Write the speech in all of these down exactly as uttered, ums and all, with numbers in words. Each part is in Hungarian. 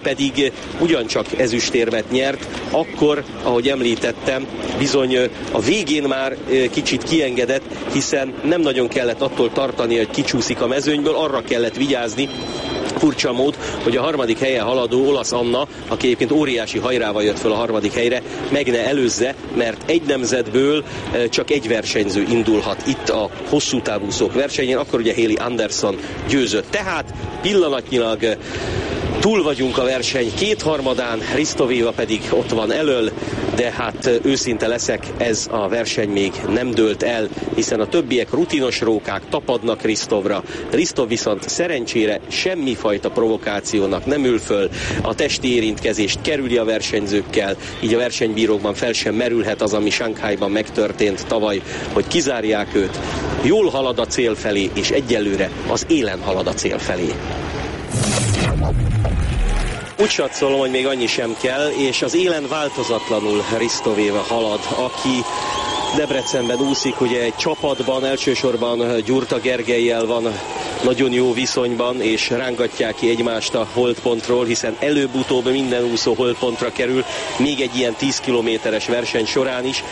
pedig ugyancsak ezüstérmet nyert, akkor, ahogy említettem, bizony a végén már kicsit kiengedett, hiszen nem nagyon kellett attól tartani, hogy kicsúszik a mezőnyből, arra kellett vigyázni, furcsa mód, hogy a harmadik helyen haladó olasz Anna, aki egyébként óriási hajrával jött fel a harmadik helyre, meg ne előzze, mert egy nemzetből csak egy versenyző indulhat itt a hosszú távúszók versenyén, akkor ugye Haley Anderson győzött. Tehát pillanatnyilag túl vagyunk a verseny kétharmadán, Hristovéva pedig ott van elől, de hát őszinte leszek, ez a verseny még nem dőlt el, hiszen a többiek rutinos rókák tapadnak Hristovra. Hristov viszont szerencsére semmifajta provokációnak nem ül föl, a testi érintkezést kerüli a versenyzőkkel, így a versenybírókban fel sem merülhet az, ami Sanghajban megtörtént tavaly, hogy kizárják őt. Jól halad a cél felé, és egyelőre az élen halad a cél felé. Úgy satszolom, hogy még annyi sem kell, és az élen változatlanul Hristovéva halad, aki Debrecenben úszik, ugye egy csapatban, elsősorban Gyurta Gergellyel van nagyon jó viszonyban, és rángatják ki egymást a holdpontról, hiszen előbb-utóbb minden úszó holdpontra kerül, még egy ilyen tíz kilométeres verseny során is,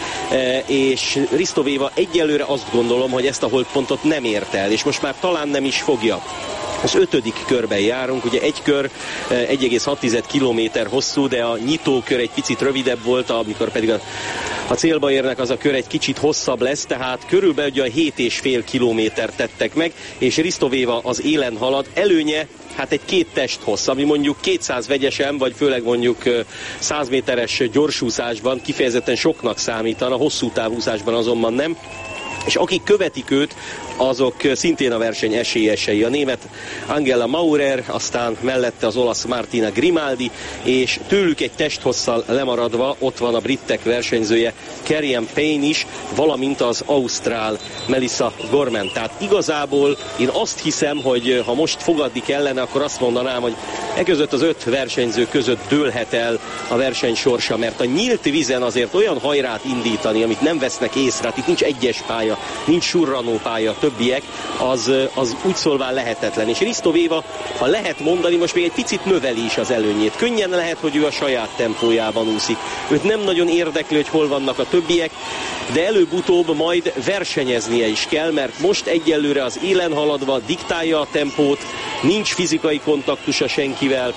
és Hristovéva egyelőre azt gondolom, hogy ezt a holdpontot nem ért el, és most már talán nem is fogja. Az ötödik körben járunk, ugye egy kör egy egész hat kilométer hosszú, de a nyitókör egy picit rövidebb volt, amikor pedig a, a célba érnek, az a kör egy kicsit hosszabb lesz, tehát körülbelül ugye hét és fél kilométert tettek meg, és Hristovéva az élen halad, előnye hát egy két test hossz, ami mondjuk kétszáz vegyesen, vagy főleg mondjuk száz méteres gyorsúszásban kifejezetten soknak számítana, hosszú távúszásban azonban nem. És akik követik őt, azok szintén a verseny esélyesei. A német Angela Maurer, aztán mellette az olasz Martina Grimaldi, és tőlük egy testhosszal lemaradva ott van a britek versenyzője Kerrian Payne is, valamint az ausztrál Melissa Gorman. Tehát igazából én azt hiszem, hogy ha most fogadni kellene, akkor azt mondanám, hogy e között az öt versenyző között dőlhet el a verseny sorsa, mert a nyílt vízen azért olyan hajrát indítani, amit nem vesznek észre, hát itt nincs egyes pálya, nincs surranó pálya, többiek, az, az úgy szólván lehetetlen. És Hristovéva, ha lehet mondani, most még egy picit növeli is az előnyét. Könnyen lehet, hogy ő a saját tempójában úszik. Őt nem nagyon érdekli, hogy hol vannak a többiek, de előbb-utóbb majd versenyeznie is kell, mert most egyelőre az élen haladva diktálja a tempót, nincs fizikai kontaktusa senkivel,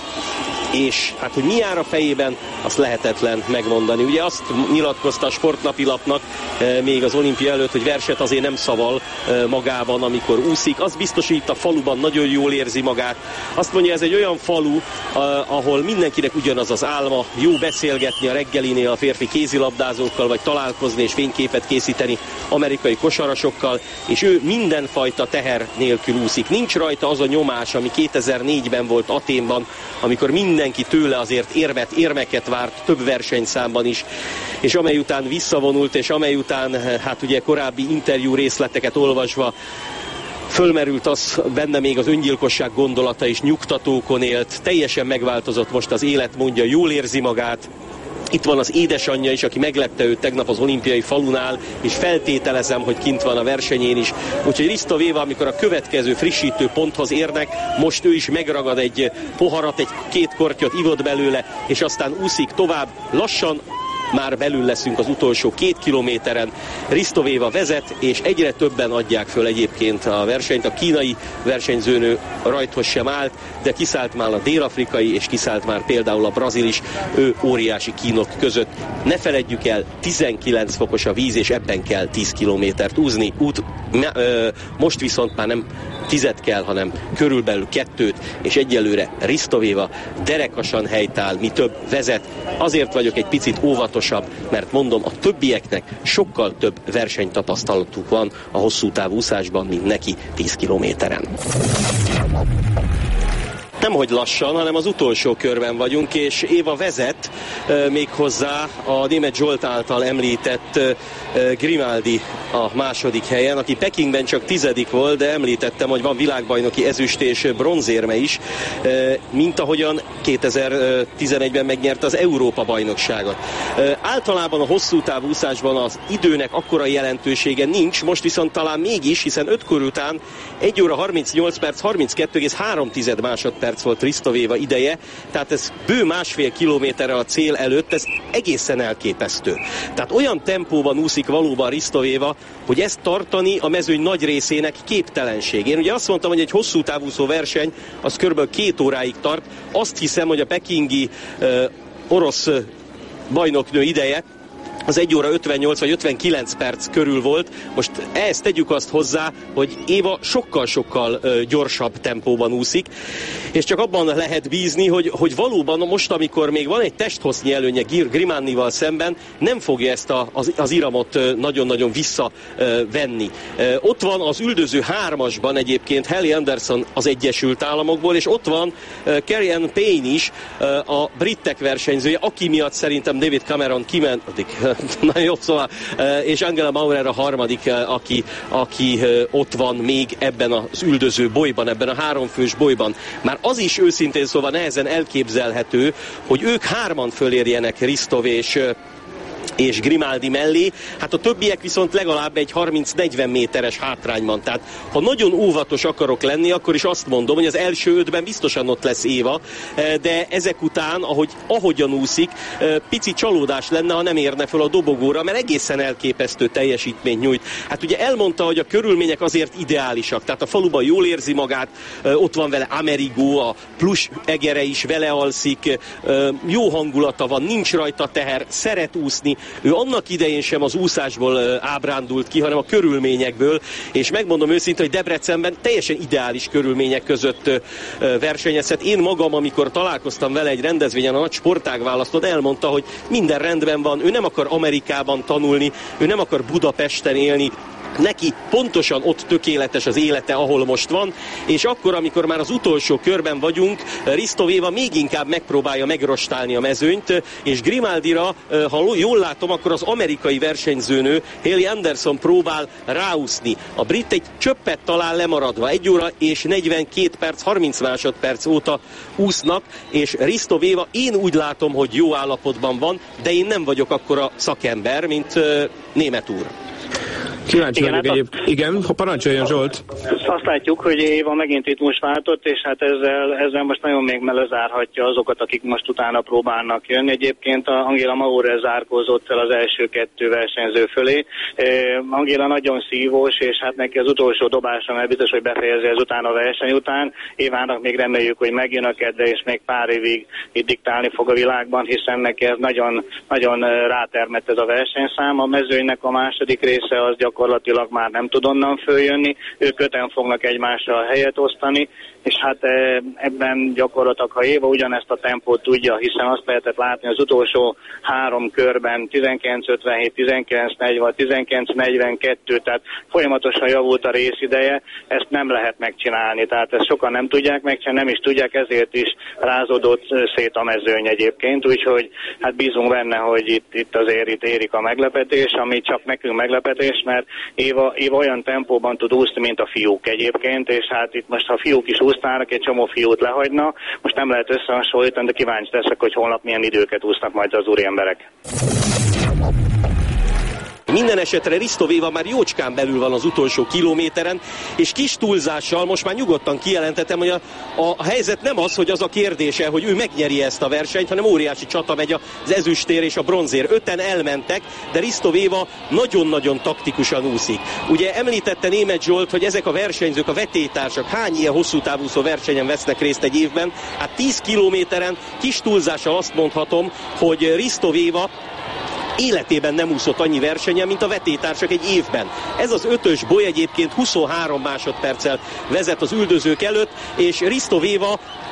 és hát, hogy mi jár a fejében, azt lehetetlen megmondani. Ugye azt nyilatkozta a sportnapilapnak e, még az olimpia előtt, hogy verset azért nem szaval e, magában, amikor úszik. Az biztos, hogy itt a faluban nagyon jól érzi magát. Azt mondja, ez egy olyan falu, a, ahol mindenkinek ugyanaz az álma, jó beszélgetni a reggelinél a férfi kézilabdázókkal, vagy találkozni és fényképet készíteni amerikai kosarasokkal, és ő mindenfajta teher nélkül úszik. Nincs rajta az a nyomás, ami kétezer-négyben volt Athénban, amikor mindenki tőle azért érmet, érmeket várt több versenyszámban is, és amely után visszavonult, és amely után, hát ugye korábbi interjú részleteket olvasva fölmerült az benne még az öngyilkosság gondolata is, nyugtatókon élt, teljesen megváltozott most az élet, mondja, jól érzi magát. Itt van az édesanyja is, aki meglepte őt tegnap az olimpiai falunál, és feltételezem, hogy kint van a versenyén is. Úgyhogy Hristovéva, amikor a következő frissítő ponthoz érnek, most ő is megragad egy poharat, egy két kortyot ivott belőle, és aztán úszik tovább lassan. Már belül leszünk az utolsó két kilométeren. Hristovéva vezet, és egyre többen adják föl egyébként a versenyt. A kínai versenyzőnő rajthoz sem állt, de kiszállt már a dél-afrikai, és kiszállt már például a brazil is, ő óriási kínok között. Ne feledjük el, tizenkilenc fokos a víz, és ebben kell tíz kilométert úszni. Út, ne, ö, most viszont már nem tizet kell, hanem körülbelül kettőt, és egyelőre Hristovéva derekasan helytáll, mi több vezet. Azért vagyok egy picit óvatosabb, mert mondom, a többieknek sokkal több versenytapasztalatuk van a hosszú távúszásban, mint neki tíz kilométeren. Nemhogy lassan, hanem az utolsó körben vagyunk, és Éva vezet, méghozzá a német Zsolt által említett Grimaldi a második helyen, aki Pekingben csak tizedik volt, de említettem, hogy van világbajnoki ezüst és bronzérme is, mint ahogyan kétezer-tizenegyben megnyerte az Európa-bajnokságot. Általában a hosszú távúszásban az időnek akkora jelentősége nincs, most viszont talán mégis, hiszen öt kor után egy óra harmincnyolc perc, harminckettő egész három másodperc volt Hristovéva ideje, tehát ez bő másfél kilométerrel a cél előtt, ez egészen elképesztő. Tehát olyan tempóban úszik valóban Hristovéva, hogy ezt tartani a mezőny nagy részének képtelenség. Én ugye azt mondtam, hogy egy hosszú távúszó verseny az kb. két óráig tart. Azt hiszem, hogy a pekingi uh, orosz uh, bajnoknő ideje az egy óra ötvennyolc vagy ötvenkilenc perc körül volt. Most ehhez tegyük azt hozzá, hogy Éva sokkal-sokkal uh, gyorsabb tempóban úszik, és csak abban lehet bízni, hogy, hogy valóban most, amikor még van egy testhossznyi előnye Grimaldival szemben, nem fogja ezt a, az, az iramot uh, nagyon-nagyon visszavenni. Uh, uh, ott van az üldöző hármasban egyébként Haley Anderson az Egyesült Államokból, és ott van uh, Carrie Ann Payne is, uh, a britek versenyzője, aki miatt szerintem David Cameron kimentik. Na jó, szóval, és Angela Maurer a harmadik, aki, aki ott van még ebben az üldöző bolyban, ebben a háromfős bolyban. Már az is őszintén szóval nehezen elképzelhető, hogy ők hárman fölérjenek Hristov és és Grimaldi mellé, hát a többiek viszont legalább egy harminc-negyven méteres hátrányban. Tehát ha nagyon óvatos akarok lenni, akkor is azt mondom, hogy az első ötben biztosan ott lesz Éva, de ezek után, ahogy, ahogyan úszik, pici csalódás lenne, ha nem érne fel a dobogóra, mert egészen elképesztő teljesítményt nyújt. Hát ugye elmondta, hogy a körülmények azért ideálisak, tehát a faluban jól érzi magát, ott van vele Amerigo, a plusz egere is vele alszik, jó hangulata van, nincs rajta teher, szeret úszni. Ő annak idején sem az úszásból ábrándult ki, hanem a körülményekből, és megmondom őszintén, hogy Debrecenben teljesen ideális körülmények között versenyezhet. Én magam, amikor találkoztam vele egy rendezvényen, a nagy sportág választott, elmondta, hogy minden rendben van, ő nem akar Amerikában tanulni, ő nem akar Budapesten élni, neki pontosan ott tökéletes az élete, ahol most van, és akkor, amikor már az utolsó körben vagyunk, Hristovéva még inkább megpróbálja megrostálni a mezőnyt, és Grimaldira, ha jól látom, akkor az amerikai versenyzőnő Haley Anderson próbál ráúszni. A brit egy csöppet talál lemaradva, egy óra és negyvenkét perc, harminc másodperc óta úsznak, és Hristovéva, én úgy látom, hogy jó állapotban van, de én nem vagyok akkora szakember, mint uh, német úr. Kíváncsi vagyok egyéb. Igen, ha parancsoljon Zsolt. Azt látjuk, hogy Éva megint itt most váltott, és hát ezzel, ezzel most nagyon még lezárhatja azokat, akik most utána próbálnak jönni. Egyébként a Angela Maurer zárkózott fel az első kettő versenyző fölé. Angela nagyon szívós, és hát neki az utolsó dobása, mert biztos, hogy befejezi ezután a verseny után. Évának még reméljük, hogy megjön a kedve, és még pár évig itt diktálni fog a világban, hiszen neki ez nagyon, nagyon rátermett ez a versenyszám. A mezőnynek a második része az gyakorlatilag már nem tud onnan följönni, ők öten fognak egymással helyet osztani, és hát ebben gyakorlatilag, ha Éva ugyanezt a tempót tudja, hiszen azt lehetett látni az utolsó három körben, tizenkilenc ötvenhét, tizenkilenc negyven, tizenkilenc negyvenkettő, tehát folyamatosan javult a részideje, ezt nem lehet megcsinálni, tehát ezt sokan nem tudják megcsinálni, nem is tudják, ezért is rázódott szét a mezőny egyébként, úgyhogy hát bízunk benne, hogy itt, itt azért itt érik a meglepetés, ami csak nekünk meglepetés, mert Éva, Éva olyan tempóban tud úszni, mint a fiúk egyébként, és hát itt most ha a fiúk is úsznának, egy csomó fiút lehagyna, most nem lehet összehasonlítani, de kíváncsi leszek, hogy holnap milyen időket úsznak majd az úriemberek. Minden esetre Hristovéva már jócskán belül van az utolsó kilométeren, és kis túlzással most már nyugodtan kijelenthetem, hogy a, a helyzet nem az, hogy az a kérdése, hogy ő megnyeri ezt a versenyt, hanem óriási csata megy az ezüstér és a bronzér. Öten elmentek, de Hristovéva nagyon-nagyon taktikusan úszik. Ugye említette Németh Zsolt, hogy ezek a versenyzők, a vetélytársak hány ilyen hosszú távúszó versenyen vesznek részt egy évben? Hát tíz kilométeren kis túlzással azt mondhatom, hogy Hristovéva életében nem úszott annyi versenyen, mint a vetélytársak egy évben. Ez az ötös boly egyébként huszonhárom másodperccel vezet az üldözők előtt, és Hristovéva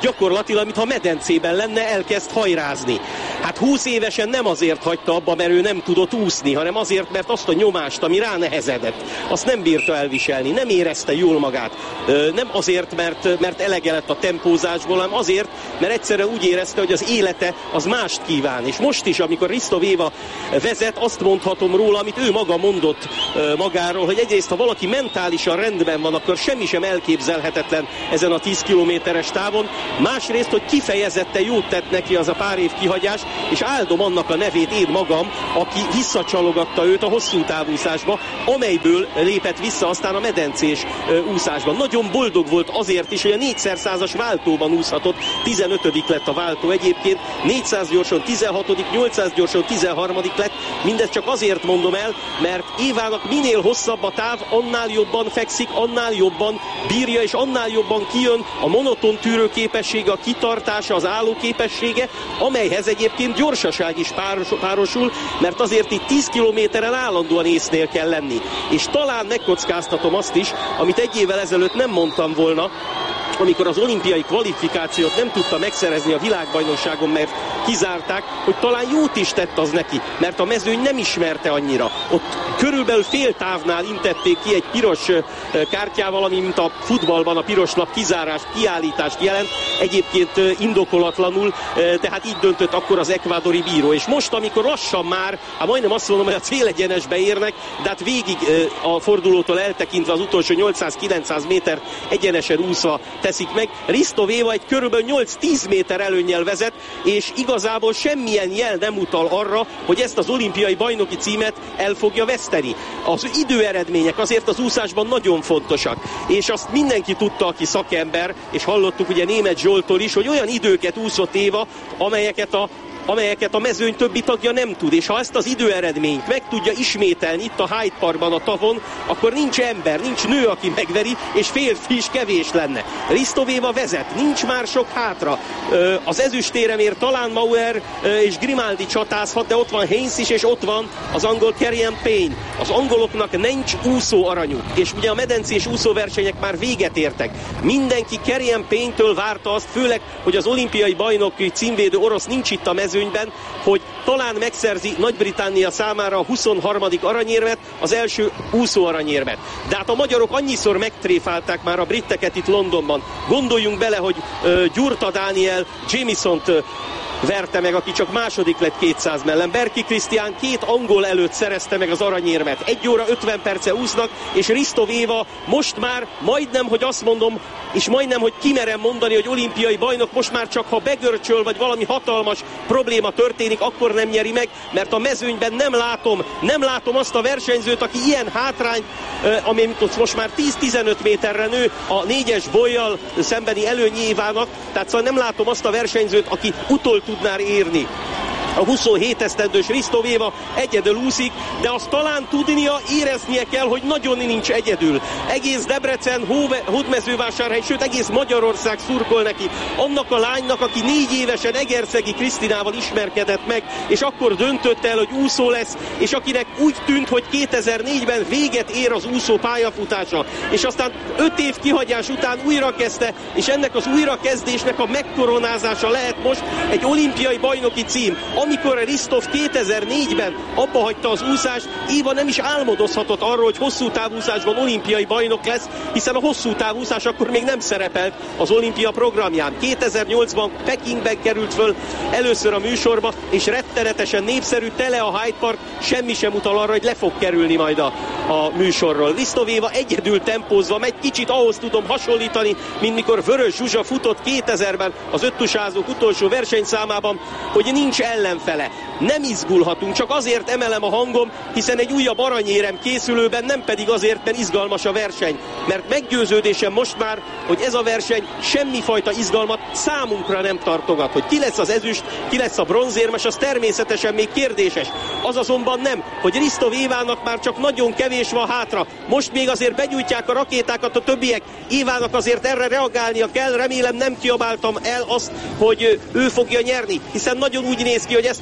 gyakorlatilag, mintha medencében lenne, elkezd hajrázni. Hát húsz évesen nem azért hagyta abba, mert ő nem tudott úszni, hanem azért, mert azt a nyomást, ami rá nehezedett, azt nem bírta elviselni, nem érezte jól magát. Nem azért, mert, mert elege lett a tempózásból, hanem azért, mert egyszerűen úgy érezte, hogy az élete az mást kíván. És most is, amikor Hristov Éva vezet, azt mondhatom róla, amit ő maga mondott magáról, hogy egyrészt, ha valaki mentálisan rendben van, akkor semmi sem elképzelhetetlen ezen a tíz kilométeres távon. Másrészt, hogy kifejezetten jót tett neki az a pár év kihagyás, és áldom annak a nevét én magam, aki visszacsalogatta őt a hosszú távúszásba, amelyből lépett vissza aztán a medencés úszásban. Nagyon boldog volt azért is, hogy a négyszerszázas váltóban úszhatott, tizenötödik lett a váltó egyébként, négyszáz gyorson tizenhatodik, nyolcszáz gyorson tizenharmadik lett, mindezt csak azért mondom el, mert Évának minél hosszabb a táv, annál jobban fekszik, annál jobban bírja, és annál jobban kijön a monoton tűrőképessége, a kitartása, az állóképessége, amelyhez egyébként gyorsaság is párosul, mert azért itt tíz kilométeren állandóan észnél kell lenni. És talán megkockáztatom azt is, amit egy évvel ezelőtt nem mondtam volna, amikor az olimpiai kvalifikációt nem tudta megszerezni a világbajnokságon, mert kizárták, hogy talán jót is tett az neki, mert a mezőny nem ismerte annyira. Ott körülbelül fél távnál intették ki egy piros kártyával, ami mint a futballban a piros lap kizárást, kiállítást jelent, egyébként indokolatlanul, tehát így döntött akkor az ekvádori bíró. És most, amikor lassan már, hát majdnem azt mondom, hogy a célegyenesbe érnek, de hát végig a fordulótól eltekintve az utolsó nyolcszáz-kilencszáz méter egyenesen úszva teszik meg. Hristov Éva egy körülbelül nyolc-tíz méter előnnyel vezet, és igazából semmilyen jel nem utal arra, hogy ezt az olimpiai bajnoki címet el fogja veszteni. Az időeredmények azért az úszásban nagyon fontosak, és azt mindenki tudta, aki szakember, és hallottuk ugye Németh Zsolttól is, hogy olyan időket úszott Éva, amelyeket a amelyeket a mezőny többi tagja nem tud, és ha ezt az időeredményt meg tudja ismételni itt a Hyde Parkban a tavon, akkor nincs ember, nincs nő, aki megveri, és férfi is kevés lenne. Hristov Éva vezet, nincs már sok hátra. Az ezüstéremért talán Maurer és Grimaldi csatázhat, de ott van Haynes is, és ott van az angol Kerrion Payne. Az angoloknak nincs úszó aranyuk, és ugye a medencés úszóversenyek már véget értek. Mindenki Kerrion Payne-től várta azt, főleg, hogy az olimpiai bajnoki címvédő orosz nincs itt a mezőnyben, hogy talán megszerzi Nagy-Britannia számára a huszonharmadik aranyérmet, az első úszó aranyérmet. De hát a magyarok annyiszor megtréfálták már a britteket itt Londonban. Gondoljunk bele, hogy uh, Gyurta Dániel Jamesont uh, verte meg, aki csak második lett kétszáz mellett. Berki Krisztián két angol előtt szerezte meg az aranyérmet. egy óra ötven perce úsznak, és Hristov Éva most már majdnem, hogy azt mondom, és majdnem, hogy kimerem mondani, hogy olimpiai bajnok, most már csak ha begörcsöl, vagy valami hatalmas probléma történik, akkor nem nyeri meg, mert a mezőnyben nem látom, nem látom azt a versenyzőt, aki ilyen hátrány, ami most már tíz-tizenöt méterre nő a négyes bollyal szembeni előny Évának, tehát szóval nem látom azt a versenyzőt, aki utol tudná érni. A huszonhét esztendős Hristov Éva egyedül úszik, de azt talán tudnia, éreznie kell, hogy nagyon nincs egyedül. Egész Debrecen, Hódmezővásárhely, sőt egész Magyarország szurkol neki. Annak a lánynak, aki négy évesen Egerszegi Krisztinával ismerkedett meg, és akkor döntött el, hogy úszó lesz, és akinek úgy tűnt, hogy kétezer-négyben véget ér az úszó pályafutása, és aztán öt év kihagyás után újra kezdte, és ennek az újrakezdésnek a megkoronázása lehet most egy olimpiai bajnoki cím. Amikor Hristov kétezer-négyben abba hagyta az úszást, Éva nem is álmodozhatott arról, hogy hosszú távúszásban olimpiai bajnok lesz, hiszen a hosszú távúszás akkor még nem szerepelt az olimpia programján. kétezer-nyolcban Pekingben került föl először a műsorba, és rettenetesen népszerű, tele a Hyde Park, semmi sem utal arra, hogy le fog kerülni majd a, a műsorról. Hristov Éva egyedül tempózva megy, kicsit ahhoz tudom hasonlítani, mint mikor Vörös Zsuzsa futott kétezerben az öttusázók utolsó versenyszámában, hogy nincs ellenfele. Nem izgulhatunk, csak azért emelem a hangom, hiszen egy újabb aranyérem készülőben, nem pedig azért, mert izgalmas a verseny. Mert meggyőződésem most már, hogy ez a verseny semmifajta izgalmat számunkra nem tartogat. Hogy ki lesz az ezüst, ki lesz a bronzérmes, az természetesen még kérdéses. Az azonban nem, hogy Hristov Évának már csak nagyon kevés van hátra. Most még azért begyújtják a rakétákat a többiek. Évának azért erre reagálnia kell, remélem nem kiabáltam el azt, hogy ő fogja nyerni, hiszen nagyon úgy néz ki, hogy ezt a versenyt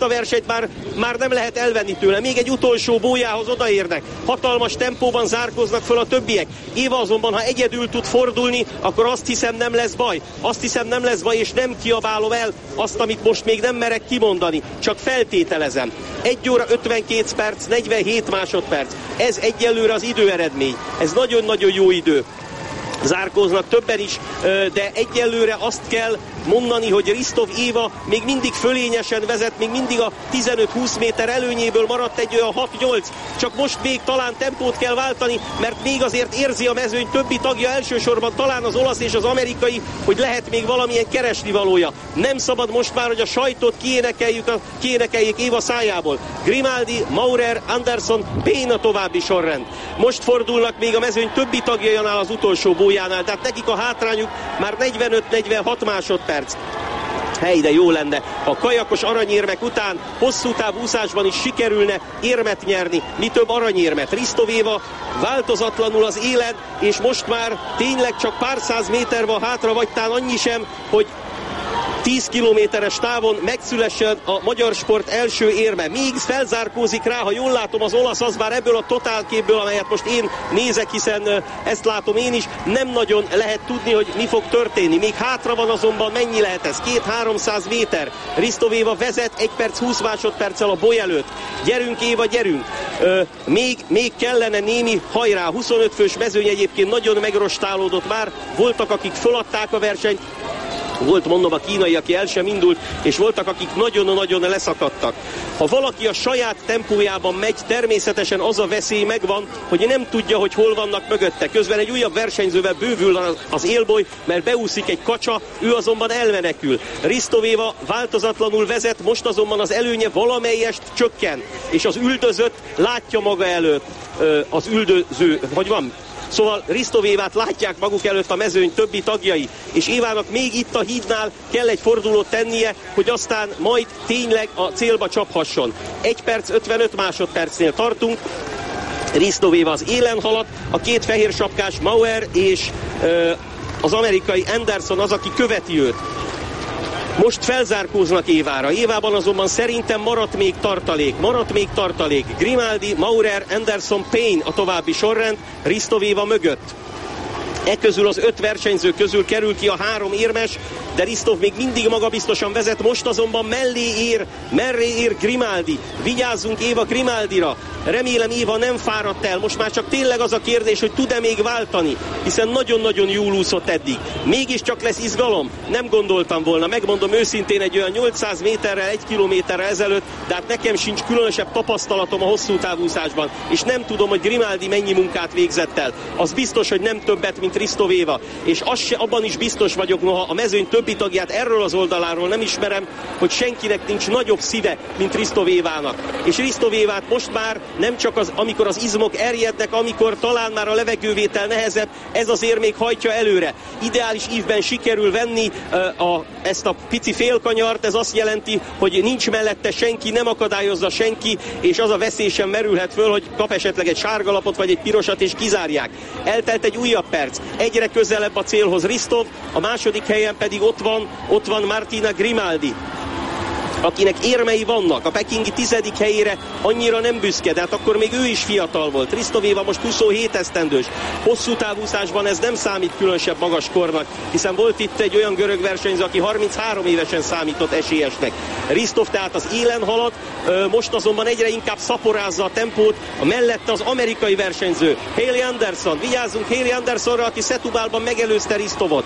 már, már nem lehet elvenni tőle. Még egy utolsó bójához odaérnek. Hatalmas tempóban zárkóznak föl a többiek. Éva azonban, ha egyedül tud fordulni, akkor azt hiszem nem lesz baj. Azt hiszem nem lesz baj, és nem kiabálom el azt, amit most még nem merek kimondani. Csak feltételezem. egy óra ötvenkét perc, negyvenhét másodperc. Ez egyelőre az időeredmény. Ez nagyon-nagyon jó idő. Zárkóznak többen is, de egyelőre azt kell mondani, hogy Risztov Éva még mindig fölényesen vezet, még mindig a tizenöt-húsz méter előnyéből maradt egy olyan hat-nyolc, csak most még talán tempót kell váltani, mert még azért érzi a mezőny többi tagja, elsősorban talán az olasz és az amerikai, hogy lehet még valamilyen keresnivalója. Nem szabad most már, hogy a sajtot kiénekeljük a, kiénekeljék Éva szájából. Grimaldi, Maurer, Anderson, Payne a további sorrend. Most fordulnak még a mezőny többi tagjánál az utolsó bójánál, tehát nekik a hátrányuk már negyvenöt-negyvenhat másodperc. Hely, de jó lenne, ha kajakos aranyérmek után hosszú távúszásban is sikerülne érmet nyerni, mi több aranyérmet. Risztov Éva változatlanul az élen, és most már tényleg csak pár száz méter van hátra, vagy talán annyi sem, hogy tíz kilométeres távon megszülessen a magyar sport első érme. Még felzárkózik rá, ha jól látom, az olasz, az már ebből a totálképből, amelyet most én nézek, hiszen ezt látom én is, nem nagyon lehet tudni, hogy mi fog történni. Még hátra van azonban, mennyi lehet ez? két-háromszáz méter. Risztov Éva vezet egy perc húsz másodperccel a boly előtt. Gyerünk Éva, gyerünk! Ö, még, még kellene némi hajrá. huszonöt fős mezőny egyébként nagyon megrostálódott már. Voltak, akik föladták a versenyt. Volt, mondom, a kínai, aki el sem indult, és voltak, akik nagyon-nagyon leszakadtak. Ha valaki a saját tempójában megy, természetesen az a veszély megvan, hogy nem tudja, hogy hol vannak mögötte. Közben egy újabb versenyzővel bővül az élboly, mert beúszik egy kacsa, ő azonban elmenekül. Risztov Éva változatlanul vezet, most azonban az előnye valamelyest csökken, és az üldözött látja maga előtt az üldöző, hogy van? Szóval Risztov Évát látják maguk előtt a mezőny többi tagjai, és Évának még itt a hídnál kell egy fordulót tennie, hogy aztán majd tényleg a célba csaphasson. egy perc ötvenöt másodpercnél tartunk. Risztov Éva az élen halad, a két fehér sapkás Maurer és ö, az amerikai Anderson az, aki követi őt. Most felzárkóznak Évára. Évában azonban szerintem maradt még tartalék. Maradt még tartalék. Grimaldi, Maurer, Anderson, Payne a további sorrend, Risztov Éva mögött. E közül az öt versenyző közül kerül ki a három érmes, de Risztov még mindig magabiztosan vezet, most azonban mellé ér, merré ér Grimaldi. Vigyázzunk Éva Grimaldira. Remélem Éva nem fáradt el, most már csak tényleg az a kérdés, hogy tud-e még váltani, hiszen nagyon-nagyon jól úszott eddig. Mégiscsak lesz izgalom? Nem gondoltam volna, megmondom őszintén, egy olyan nyolcszáz méterrel, egy kilométerrel ezelőtt, de hát nekem sincs különösebb tapasztalatom a hosszú távúszásban, és nem tudom, hogy Grimaldi mennyi munkát végzett el. Az biztos, hogy nem többet, mint Risztov Éva, és az se, abban is biztos vagyok, noha a mezőny többi tagját erről az oldaláról nem ismerem, hogy senkinek nincs nagyobb szíve, mint Risztov Évának. És Risztov Évát most már nem csak az, amikor az izmok erjednek, amikor talán már a levegővétel nehezebb, ez azért még hajtja előre. Ideális ívben sikerül venni uh, a, ezt a pici félkanyart, ez azt jelenti, hogy nincs mellette senki, nem akadályozza senki, és az a veszély sem merülhet föl, hogy kap esetleg egy sárgalapot vagy egy pirosat, és kizárják. Eltelt egy újabb perc. Egyre közelebb a célhoz Risztov, a második helyen pedig ott van, ott van Martina Grimaldi, akinek érmei vannak. A pekingi tizedik helyére annyira nem büszke, de hát akkor még ő is fiatal volt. Risztov Éva most huszonhét esztendős. Hosszú távúszásban ez nem számít különösebb magas kornak, hiszen volt itt egy olyan görög versenyző, aki harminchárom évesen számított esélyesnek. Risztov tehát az élen halad, most azonban egyre inkább szaporázza a tempót, a mellette az amerikai versenyző, Haley Anderson. Vigyázzunk Haley Andersonra, aki Setúbalban megelőzte Risztovot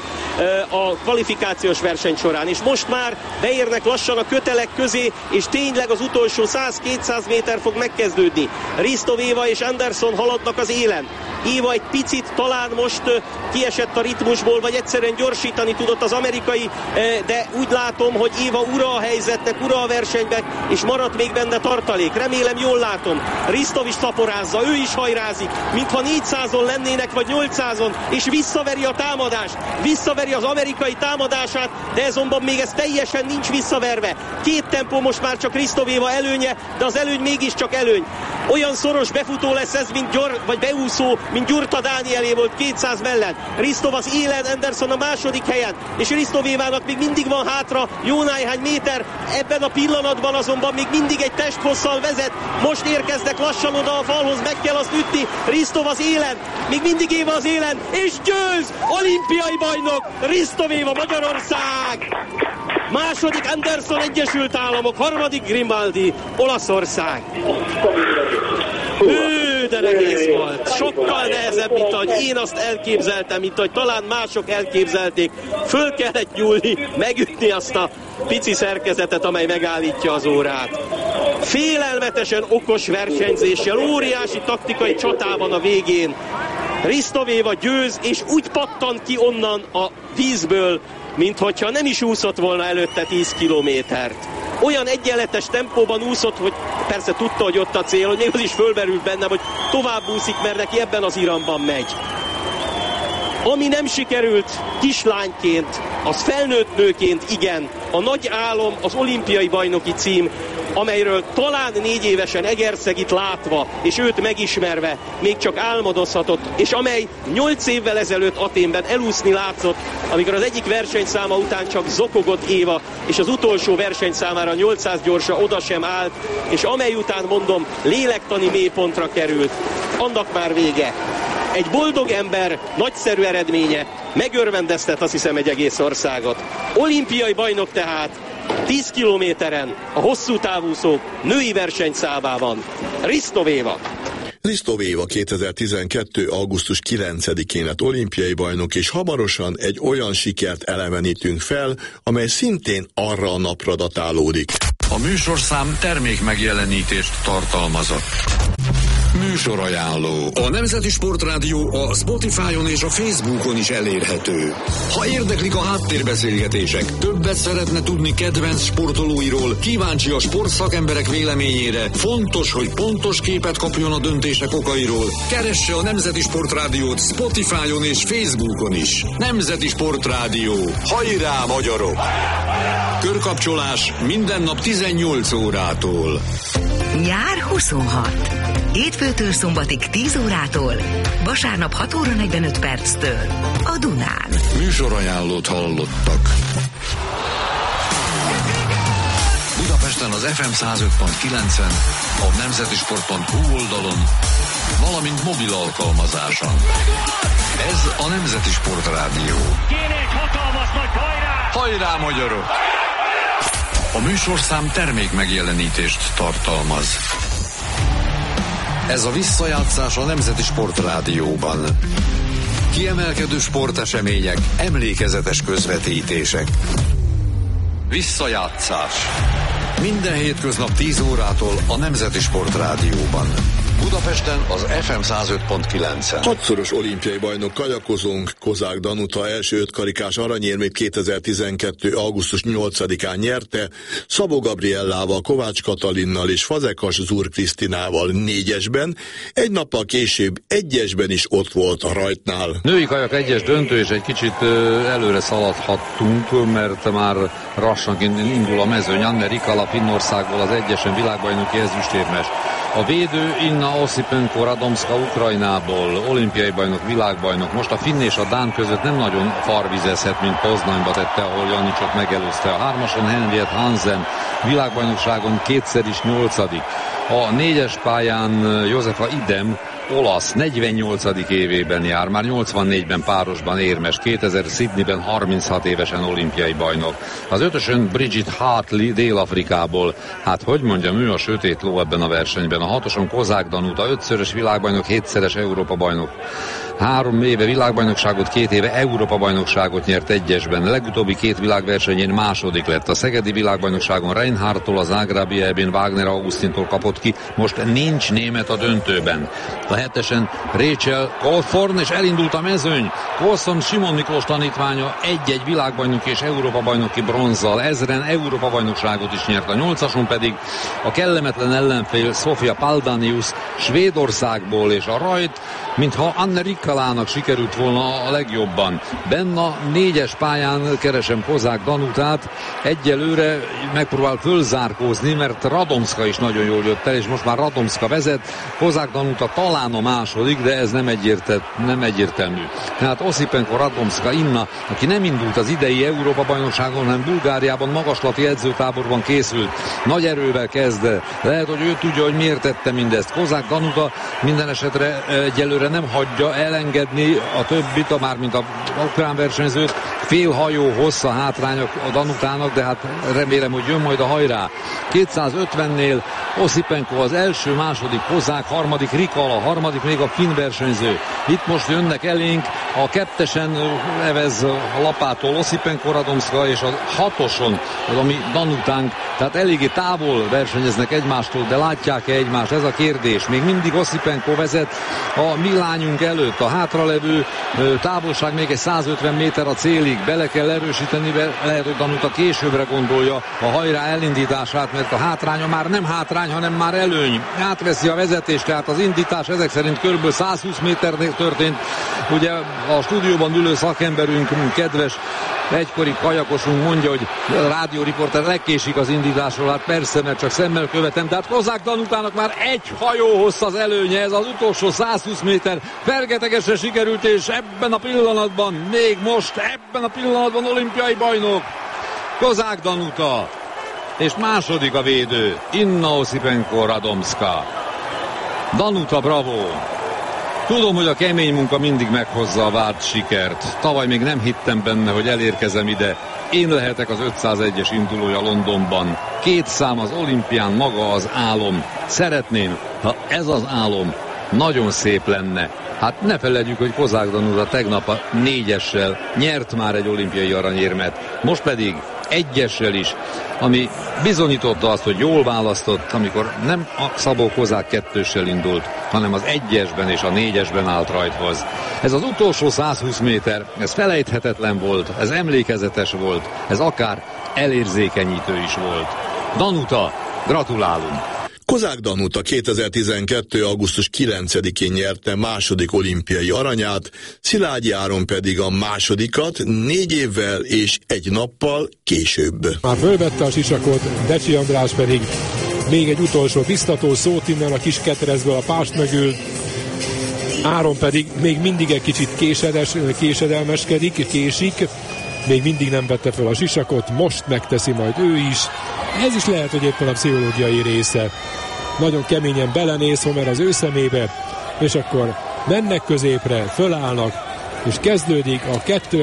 a kvalifikációs verseny során, és most már beérnek lassan a kötelek közé, és tényleg az utolsó száz-kétszáz méter fog megkezdődni. Risztov Éva és Anderson haladnak az élen. Éva egy picit talán most kiesett a ritmusból, vagy egyszerűen gyorsítani tudott az amerikai, de úgy látom, hogy Éva ura a helyzetnek, ura a versenyben, és maradt még benne tartalék. Remélem jól látom. Risztov is szaporázza, ő is hajrázik, mintha négyszázon lennének, vagy nyolcszázon, és visszaveri a támadást. Visszaveri az amerikai támadását, de azonban még ez teljesen nincs visszaverve. Két tempó most már csak Risztov Éva előnye, de az előny mégiscsak előny. Olyan szoros befutó lesz ez, mint gyor, vagy beúszó, mint Gyurta Dánielé volt kétszáz mellett. Ristov az élen, Anderson a második helyen, és Ristovévának még mindig van hátra jó néhány méter. Ebben a pillanatban azonban még mindig egy testhosszal vezet. Most érkeznek lassan oda a falhoz, meg kell azt ütni. Ristov az élen, még mindig Éva az élen, és győz! Olimpiai bajnok, Ristovéva, Magyarország! Második Anderson, Egyesült Államok, harmadik Grimaldi, Olaszország. Hű, de nehéz volt. Sokkal nehezebb, mint ahogy én azt elképzeltem, mint ahogy talán mások elképzelték. Föl kellett nyúlni, megütni azt a pici szerkezetet, amely megállítja az órát. Félelmetesen okos versenyzéssel, óriási taktikai csatában a végén. Ristovéva győz, és úgy pattant ki onnan a vízből, minthogyha nem is úszott volna előtte tíz kilométert. Olyan egyenletes tempóban úszott, hogy persze tudta, hogy ott a cél, hogy még az is fölmerült bennem, hogy tovább úszik, mert neki ebben az iramban megy. Ami nem sikerült kislányként, az felnőtt nőként igen. A nagy álom az olimpiai bajnoki cím, amelyről talán négy évesen Egerszegit látva, és őt megismerve még csak álmodozhatott, és amely nyolc évvel ezelőtt Athénben elúszni látszott, amikor az egyik versenyszáma után csak zokogott Éva, és az utolsó versenyszámára nyolcszáz gyorsa oda sem állt, és amely után, mondom, lélektani mélypontra került. Annak már vége. Egy boldog ember nagyszerű eredménye, megörvendeztet azt hiszem egy egész országot. Olimpiai bajnok tehát, tíz kilométeren a hosszú távúszók női versenyszámában. Ristovéva. Ristovéva kétezer-tizenkettő. augusztus kilencedikén lett olimpiai bajnok, és hamarosan egy olyan sikert elevenítünk fel, amely szintén arra a napra datálódik. A műsorszám termék megjelenítést tartalmazott. Műsorajánló. A Nemzeti Sportrádió a Spotify-on és a Facebookon is elérhető. Ha érdeklik a háttérbeszélgetések, többet szeretne tudni kedvenc sportolóiról, kíváncsi a sportszakemberek véleményére, fontos, hogy pontos képet kapjon a döntések okairól, keresse a Nemzeti Sportrádiót Spotify-on és Facebookon is. Nemzeti Sportrádió. Hajrá, magyarok! Körkapcsolás minden nap tizennyolc órától. Nyár huszonhat. Hétfőtől szombatig tíz órától, vasárnap hat óra negyvenöt perctől a Dunán. Műsorajánlót hallottak. Budapesten az ef em száz öt pont kilencen, a nemzetisport pont hu oldalon, valamint mobil alkalmazáson. Ez a Nemzeti Sportrádió. Kéne egy hatalmas nagy hajrá! Hajrá, magyarok! A műsorszám termék megjelenítést tartalmaz. Ez a visszajátszás a Nemzeti Sportrádióban. Kiemelkedő sportesemények, emlékezetes közvetítések. Visszajátszás. Minden hétköznap tíz órától a Nemzeti Sportrádióban. Budapesten az ef em száz öt pont kilencen. Hatszoros olimpiai bajnok kajakozónk Kozák Danuta első ötkarikás aranyérmét kétezer-tizenkettő. augusztus nyolcadikán nyerte, Szabó Gabriellával, Kovács Katalinnal és Fazekas Zur Krisztinával négyesben, egy nappal később egyesben is ott volt a rajtnál. Női kajak egyes döntő, és egy kicsit előre szaladhattunk, mert már rassan indul a mezőny. Anne Rikala Finnországból az egyesen világbajnoki ezüstérmes. A védő Inna Osipenko Radomska Ukrajnából, olimpiai bajnok, világbajnok. Most a finn és a dán között nem nagyon farvizezhet, mint Poznanyba tette, ahol Janicsot megelőzte. A hármason Henriette Hansen, világbajnokságon kétszer is nyolcadik. A négyes pályán Josefa Idem, olasz, negyvennyolcadik évében jár, már nyolcvannégyben párosban érmes, kétezer Sydneyben harminchat évesen olimpiai bajnok. Az ötösön Bridget Hartley Dél-Afrikából, hát hogy mondjam, ő a sötét ló ebben a versenyben. A hatoson Kozák Danuta, ötszörös világbajnok, hétszeres Európa bajnok. Három éve világbajnokságot, két éve Európa-bajnokságot nyert egyesben. Legutóbbi két világversenyén második lett. A szegedi világbajnokságon Reinhardtól, az Zágrábi Ebén Wagner Augustintól kapott ki. Most nincs német a döntőben. A hetesen Rachel Cawthorne, és elindult a mezőny. Coulson Simon Miklós tanítványa egy-egy világbajnoki és Európa-bajnoki bronzzal. Ezren Európa-bajnokságot is nyert. A nyolcason pedig a kellemetlen ellenfél Sofia Paldanius Svédországból, és a rajt, mintha Anne Rikala Rikalának sikerült volna a legjobban. Benna négyes pályán keresem Kozák Danutát, egyelőre megpróbál fölzárkózni, mert Radomska is nagyon jól jött el, és most már Radomska vezet, Kozák Danuta talán a második, de ez nem, egyértel, nem egyértelmű. Tehát Osipenko, Radomska, Inna, aki nem indult az idei Európa-bajnokságon, hanem Bulgáriában magaslati edzőtáborban készült, nagy erővel kezd. Lehet, hogy ő tudja, hogy miért tette mindezt. Kozák Danuta minden esetre egyelőre nem hagyja elengedni a többit, a már mint a ukrán versenyzőt. Fél hajó hossz a hátrányok a Danutának, de hát remélem, hogy jön majd a hajrá. kétszázötvennél Osipenko az első, második Kozák, harmadik Rikala, harmadik még a finn versenyző. Itt most jönnek elénk, a kettesen evez a lapától Osipenko, Radomska, és a hatoson, az ami Danutánk, tehát eléggé távol versenyeznek egymástól, de látják-e egymást? Ez a kérdés. Még mindig Osipenko vezet a mi lányunk előtt, a hátralevő távolság még egy százötven méter a célig, bele kell erősíteni, lehet, hogy Danuta későbbre gondolja a hajrá elindítását, mert a hátránya már nem hátrány, hanem már előny. Átveszi a vezetést, tehát az indítás ezek szerint kb. százhúsz méternél történt. Ugye a stúdióban ülő szakemberünk, kedves egykori kajakosunk mondja, hogy a rádióriporter legkésik az indításról, hát persze, mert csak szemmel követem, tehát Kozák Danutának már egy hajó hossz az előnye, ez az utolsó százhúsz méter, fergetegesre sikerült, és ebben a pillanatban, még most, ebben a pillanatban olimpiai bajnok, Kozák Danuta, és második a védő, Inna Osipenko, Radomska. Danuta, bravo! Tudom, hogy a kemény munka mindig meghozza a várt sikert. Tavaly még nem hittem benne, hogy elérkezem ide. Én lehetek az ötszázegyes indulója Londonban. Két szám az olimpián, maga az álom. Szeretném, ha ez az álom nagyon szép lenne. Hát ne feledjük, hogy Kozák Danuta tegnap a négyessel nyert már egy olimpiai aranyérmet. Most pedig egyessel is, ami bizonyította azt, hogy jól választott, amikor nem a Szabó Kozák kettőssel indult, hanem az egyesben és a négyesben állt rajthoz. Ez az utolsó százhúsz méter, ez felejthetetlen volt, ez emlékezetes volt, ez akár elérzékenyítő is volt. Danuta, gratulálunk! Kozák Danuta kétezer-tizenkettő. augusztus kilencedikén nyerte második olimpiai aranyát, Szilágyi Áron pedig a másodikat négy évvel és egy nappal később. Már fölvette a sisakot, Decsi András pedig még egy utolsó biztató szót innen a kis ketrezből a pást mögül. Áron pedig még mindig egy kicsit késedes, késedelmeskedik, késik, még mindig nem vette fel a sisakot, most megteszi majd ő is. Ez is lehet, hogy éppen a pszichológiai része. Nagyon keményen belenéz Homer az ő szemébe, és akkor mennek középre, fölállnak, és kezdődik a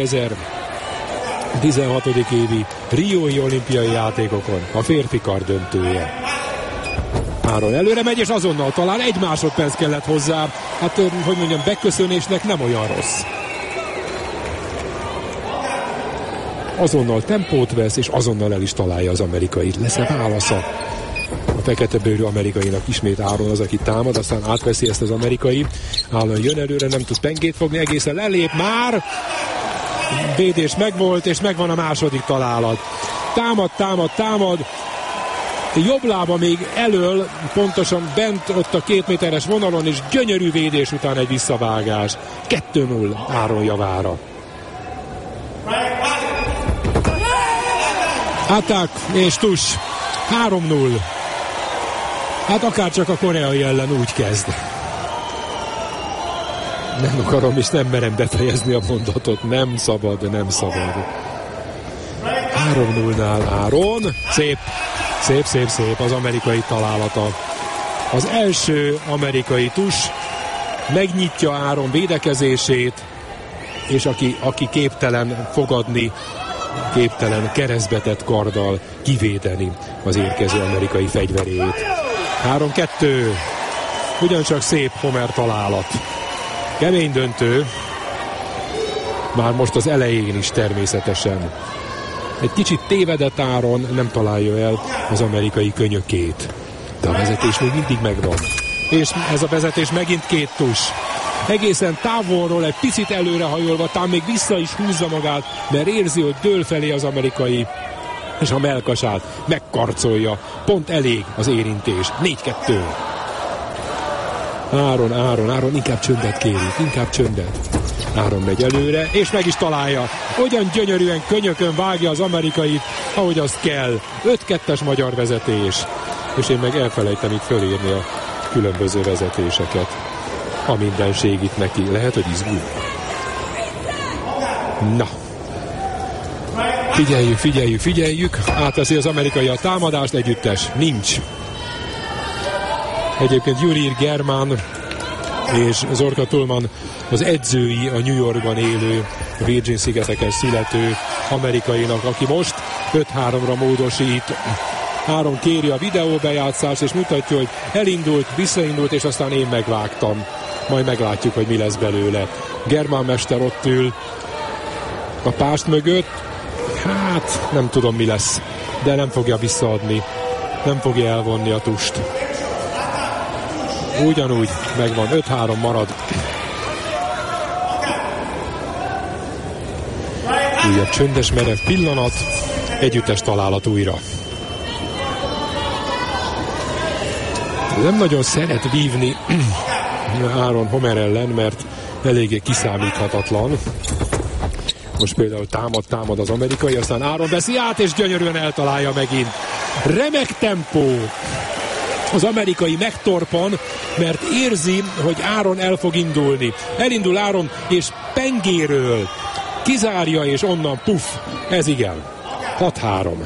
kétezer-tizenhatodik évi Riói olimpiai játékokon a férfi kar döntője. Áron előre megy, és azonnal talán egy másodperc kellett hozzá. Hát, hogy mondjam, beköszönésnek nem olyan rossz. Azonnal tempót vesz, és azonnal el is találja az amerikai. Lesz-e válasza? A fekete bőrű amerikainak ismét Áron az, aki támad, aztán átveszi ezt az amerikai. Áron jön előre, nem tud pengét fogni, egészen lelép már. Védés megvolt, és megvan a második találat. Támad, támad, támad. Jobb lába még elől, pontosan bent ott a két méteres vonalon, és gyönyörű védés után egy visszavágás. kettő null Áron javára. Attack és tuss. három null. Hát akárcsak a koreai ellen úgy kezd. Nem akarom és nem merem befejezni a mondatot. Nem szabad, nem szabad. három nullnál Áron. Szép, szép, szép, szép az amerikai találata. Az első amerikai tuss megnyitja Áron védekezését, és aki, aki képtelen fogadni, képtelen keresztbetett karddal kivédeni az érkező amerikai fegyverét. három kettő. Ugyancsak szép Homer találat. Kemény döntő. Már most az elején is természetesen. Egy kicsit tévedett Áron, nem találja el az amerikai könyökét. De a vezetés még mindig megvan. És ez a vezetés megint két tuss. Egészen távolról egy picit előrehajolva, talán még vissza is húzza magát, mert érzi, hogy dől felé az amerikai, és a mellkasát megkarcolja. Pont elég az érintés. négy kettő. Áron, Áron, Áron, inkább csöndet kérjük, inkább csöndet. Áron megy előre, és meg is találja. Olyan gyönyörűen könyökön vágja az amerikai, ahogy azt kell. öt kettes magyar vezetés. És én meg elfelejtem itt fölírni a különböző vezetéseket. A mindenség itt neki. Lehet, hogy izgul. Na. Figyeljük, figyeljük, figyeljük. Átveszi az amerikai a támadást, együttes. Nincs. Egyébként Jurij Germán és Zorka Tullman az edzői a New Yorkban élő, Virgin-szigeteken születő amerikainak, aki most öt háromra módosít. Áron kéri a videóbejátszást, és mutatja, hogy elindult, visszaindult, és aztán én megvágtam. Majd meglátjuk, hogy mi lesz belőle. Germán mester ott ül a pást mögött. Hát, nem tudom, mi lesz, de nem fogja visszaadni. Nem fogja elvonni a tust. Ugyanúgy megvan, öt három marad. Újabb csöndes merev pillanat, együttes találat újra. Nem nagyon szeret vívni Áron Homer ellen, mert eléggé kiszámíthatatlan. Most például támad, támad az amerikai, aztán Áron veszi át, és gyönyörűen eltalálja megint. Remek tempó. Az amerikai megtorpan, mert érzi, hogy Áron el fog indulni. Elindul Áron, és pengéről kizárja, és onnan puff. Ez igen. hat három.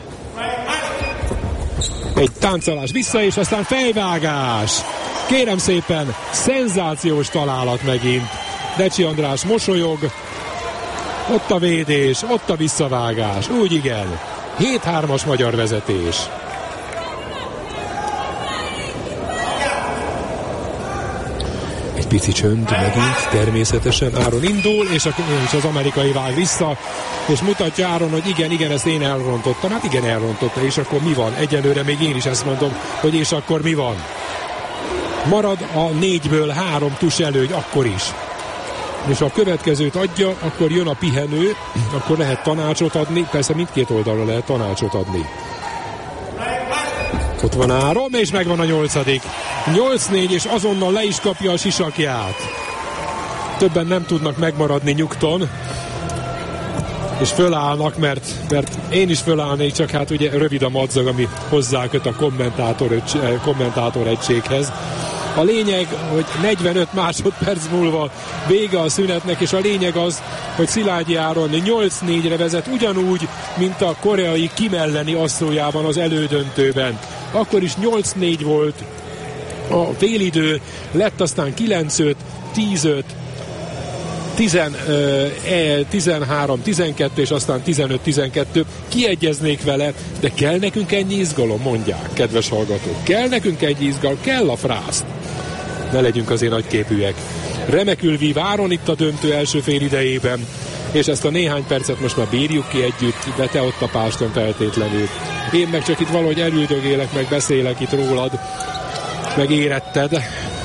Egy táncolás vissza, és aztán fejvágás. Kérem szépen, szenzációs találat megint. Decsi András mosolyog. Ott a védés, ott a visszavágás. Úgy igen. hét hármas magyar vezetés. Egy pici csönd megint, természetesen Áron indul, és, a, és az amerikai vág vissza, és mutatja Áron, hogy igen, igen, ezt én elrontottam. Hát igen, elrontotta, és akkor mi van? Egyelőre még én is ezt mondom, hogy és akkor mi van? Marad a négyből három tus előny, akkor is. És ha a következőt adja, akkor jön a pihenő, akkor lehet tanácsot adni, persze mindkét oldalra lehet tanácsot adni. Ott van Áron, és megvan a nyolcadik. nyolc négy, és azonnal le is kapja a sisakját. Többen nem tudnak megmaradni nyugton, és fölállnak, mert, mert én is fölállnék, csak hát ugye rövid a madzag, ami hozzáköt a kommentátor, kommentátor egységhez. A lényeg, hogy negyvenöt másodperc múlva vége a szünetnek, és a lényeg az, hogy Szilágyi Áron nyolc négyre vezet, ugyanúgy, mint a koreai Kim elleni asszójában az elődöntőben. Akkor is nyolc négy volt a félidő, lett aztán kilenc öt, tíz öt, tizenhárom tizenkettő, és aztán tizenöt tizenkettő. Kiegyeznék vele, de kell nekünk ennyi izgalom, mondják, kedves hallgatók. Kell nekünk ennyi izgalom, kell a frászt. Ne legyünk azért nagyképűek. Remekül vív Áron itt a döntő első fél idejében, és ezt a néhány percet most már bírjuk ki együtt, de te ott a páston feltétlenül. Én meg csak itt valahogy elüldögélek, meg beszélek itt rólad, meg éretted.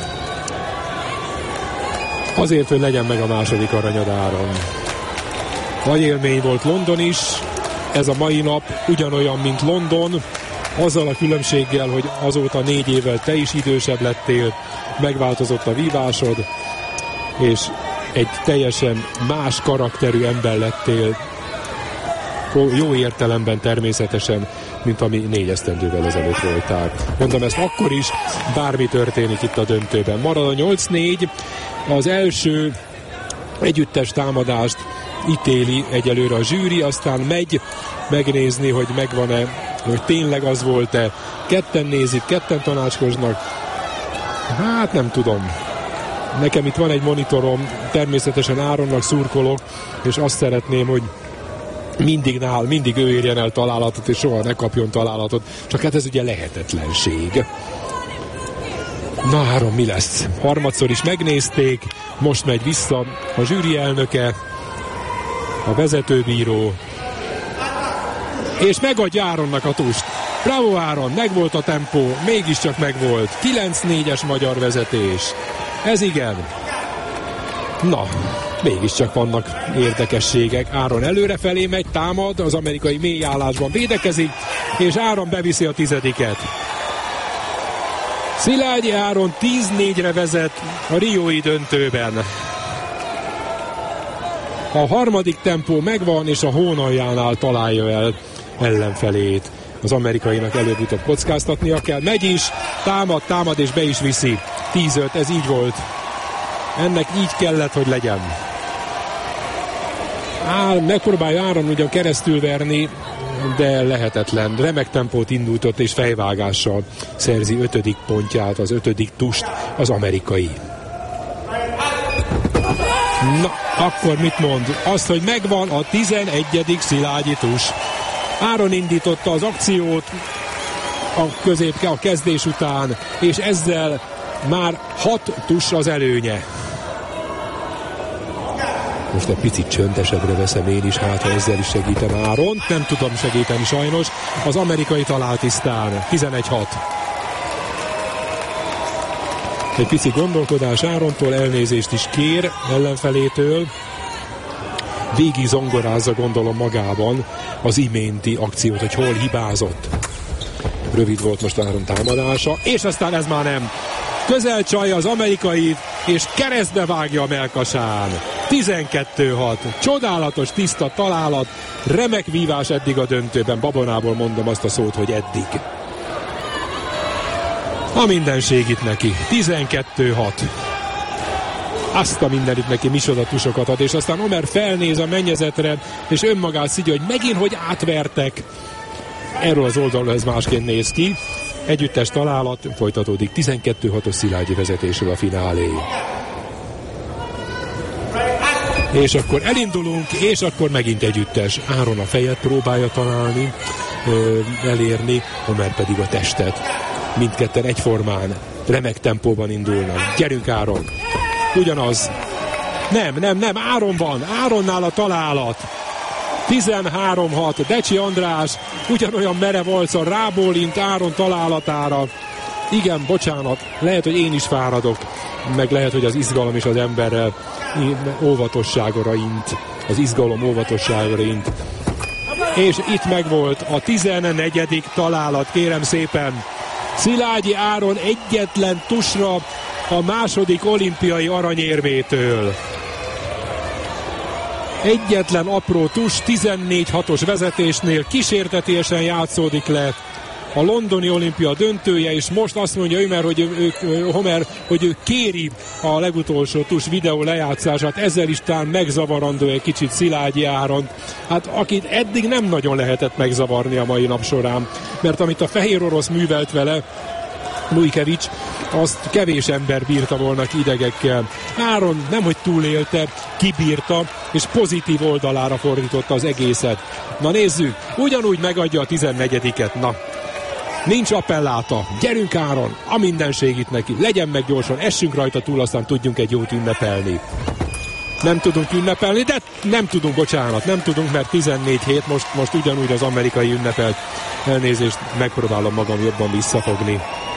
Azért, hogy legyen meg a második aranyad, Áron. Nagy élmény volt London is, ez a mai nap ugyanolyan, mint London, azzal a különbséggel, hogy azóta négy évvel te is idősebb lettél, megváltozott a vívásod, és egy teljesen más karakterű ember lettél, jó értelemben természetesen, mint ami négy esztendővel ezelőtt voltál. Mondom ezt akkor is, bármi történik itt a döntőben. Marad a nyolc négy, az első együttes támadást ítéli egyelőre a zsűri, aztán megy megnézni, hogy megvan-e, hogy tényleg az volt-e. Ketten nézik, ketten tanácskoznak. Hát nem tudom. Nekem itt van egy monitorom, természetesen Áronnak szurkolok, és azt szeretném, hogy mindig nál, mindig ő érjen el találatot, és soha ne kapjon találatot. Csak hát ez ugye lehetetlenség. Na, Áron, mi lesz? Harmadszor is megnézték, most megy vissza a zsűri elnöke, a vezetőbíró, és megadja Áronnak a tust. Bravo Áron, megvolt a tempó, mégiscsak megvolt. kilenc négyes magyar vezetés. Ez igen. Na, mégiscsak vannak érdekességek. Áron előrefelé megy, támad, az amerikai mélyállásban védekezik, és Áron beviszi a tizediket. Szilágyi Áron tíz négyre vezet a riói döntőben. A harmadik tempó megvan, és a hónaljánál találja el ellenfelét. Az amerikainak előbb-utóbb kockáztatnia kell. Megy is, támad, támad, és be is viszi. tíz öt, ez így volt. Ennek így kellett, hogy legyen. Á, megpróbálja Áron ugyan keresztül verni, de lehetetlen. Remek tempót indított, és fejvágással szerzi ötödik pontját, az ötödik tust az amerikai. Na, akkor mit mond? Azt, hogy megvan a tizenegyedik Szilágyi tus. Áron indította az akciót a közép, a kezdés után, és ezzel már hat tus az előnye. Most egy picit csöndesebbre veszem én is, hát ha ezzel is segítem Áront. Nem tudom segíteni sajnos. Az amerikai talál tisztán. tizenegy hat. Egy pici gondolkodás Árontól, elnézést is kér ellenfelétől. Végig zongorázza, gondolom, magában az iménti akciót, hogy hol hibázott. Rövid volt most Áron támadása, és aztán ez már nem. Közel csalja az amerikai, és keresztbe vágja a melkasán. tizenkettő hat. Csodálatos, tiszta találat, remek vívás eddig a döntőben. Babonából mondom azt a szót, hogy eddig. A minden segít neki. tizenkettő hat. Azt a mindenit neki micsoda tusokat ad, és aztán Omer felnéz a mennyezetre, és önmagát szidja, hogy megint, hogy átvertek. Erről az oldalról ez másként néz ki. Együttes találat, folytatódik tizenkettő hatos Szilágyi vezetésről a finálé. És akkor elindulunk, és akkor megint együttes. Áron a fejet próbálja találni, elérni, Omer pedig a testet. Mindketten egyformán, remek tempóban indulnak. Gyerünk, Áron! Ugyanaz. Nem, nem, nem, Áron van. Áronnál a találat. tizenhárom hat. Decsi András ugyanolyan merev arccal rábólint Áron találatára. Igen, bocsánat, lehet, hogy én is fáradok, meg lehet, hogy az izgalom is az emberrel óvatosságra int. Az izgalom óvatosságra int. És itt megvolt a tizennegyedik találat, kérem szépen. Szilágyi Áron egyetlen tusra a második olimpiai aranyérmétől. Egyetlen apró tus, tizennégy hatos vezetésnél kísértetésen játszódik le a londoni olimpia döntője, és most azt mondja Ömer, hogy ő, ő, Homer, hogy ő kéri a legutolsó tus videó lejátszását, ezzel is talán megzavarandó egy kicsit Szilágyi Áront, hát akit eddig nem nagyon lehetett megzavarni a mai nap során, mert amit a fehér orosz művelt vele, Lujkevics, azt kevés ember bírta volna ki idegekkel. Áron nemhogy túlélte, kibírta, és pozitív oldalára fordította az egészet. Na nézzük, ugyanúgy megadja a tizennegyediket. Na, nincs appelláta. Gyerünk, Áron, a minden segít neki. Legyen meg gyorsan, essünk rajta túl, aztán tudjunk egy jót ünnepelni. Nem tudunk ünnepelni, de nem tudunk, bocsánat, nem tudunk, mert tizennégy hét, most, most ugyanúgy az amerikai ünnepelt. Elnézést, megpróbálom magam jobban visszafogni.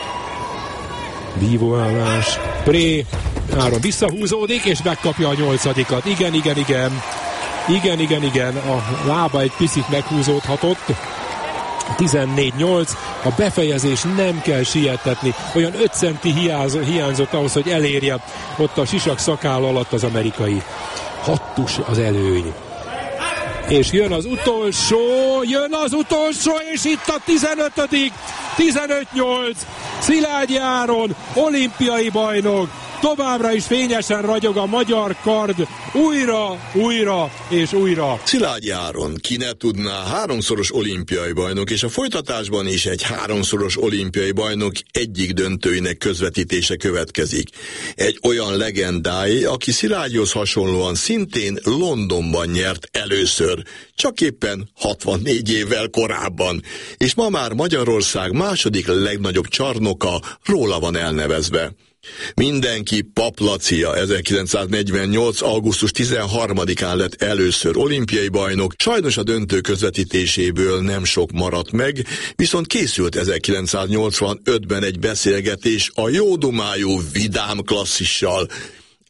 Vívóállás, Pré, Áron visszahúzódik, és megkapja a nyolcadikat. Igen, igen, igen. Igen, igen, igen. A lába egy picit meghúzódhatott. tizennégy nyolc. A befejezés nem kell sietetni. Olyan öt centi hiányzott ahhoz, hogy elérje ott a sisak szakáll alatt az amerikai. Hattus az előny. És jön az utolsó, jön az utolsó, és itt a tizenötödik tizenöt nyolc. Szilágyi Áron, olimpiai bajnok, továbbra is fényesen ragyog a magyar kard, újra, újra és újra. Szilágyi Áron, ki ne tudná, háromszoros olimpiai bajnok, és a folytatásban is egy háromszoros olimpiai bajnok egyik döntőinek közvetítése következik. Egy olyan legendái, aki Szilágyihoz hasonlóan szintén Londonban nyert először, csak éppen hatvannégy évvel korábban, és ma már Magyarország második legnagyobb csarnoka róla van elnevezve. Mindenki Paplacia ezerkilencszáznegyvennyolc. augusztus tizenharmadikán lett először olimpiai bajnok, sajnos a döntő közvetítéséből nem sok maradt meg, viszont készült ezerkilencszáznyolcvanötben egy beszélgetés a jódumájú vidám klasszissal.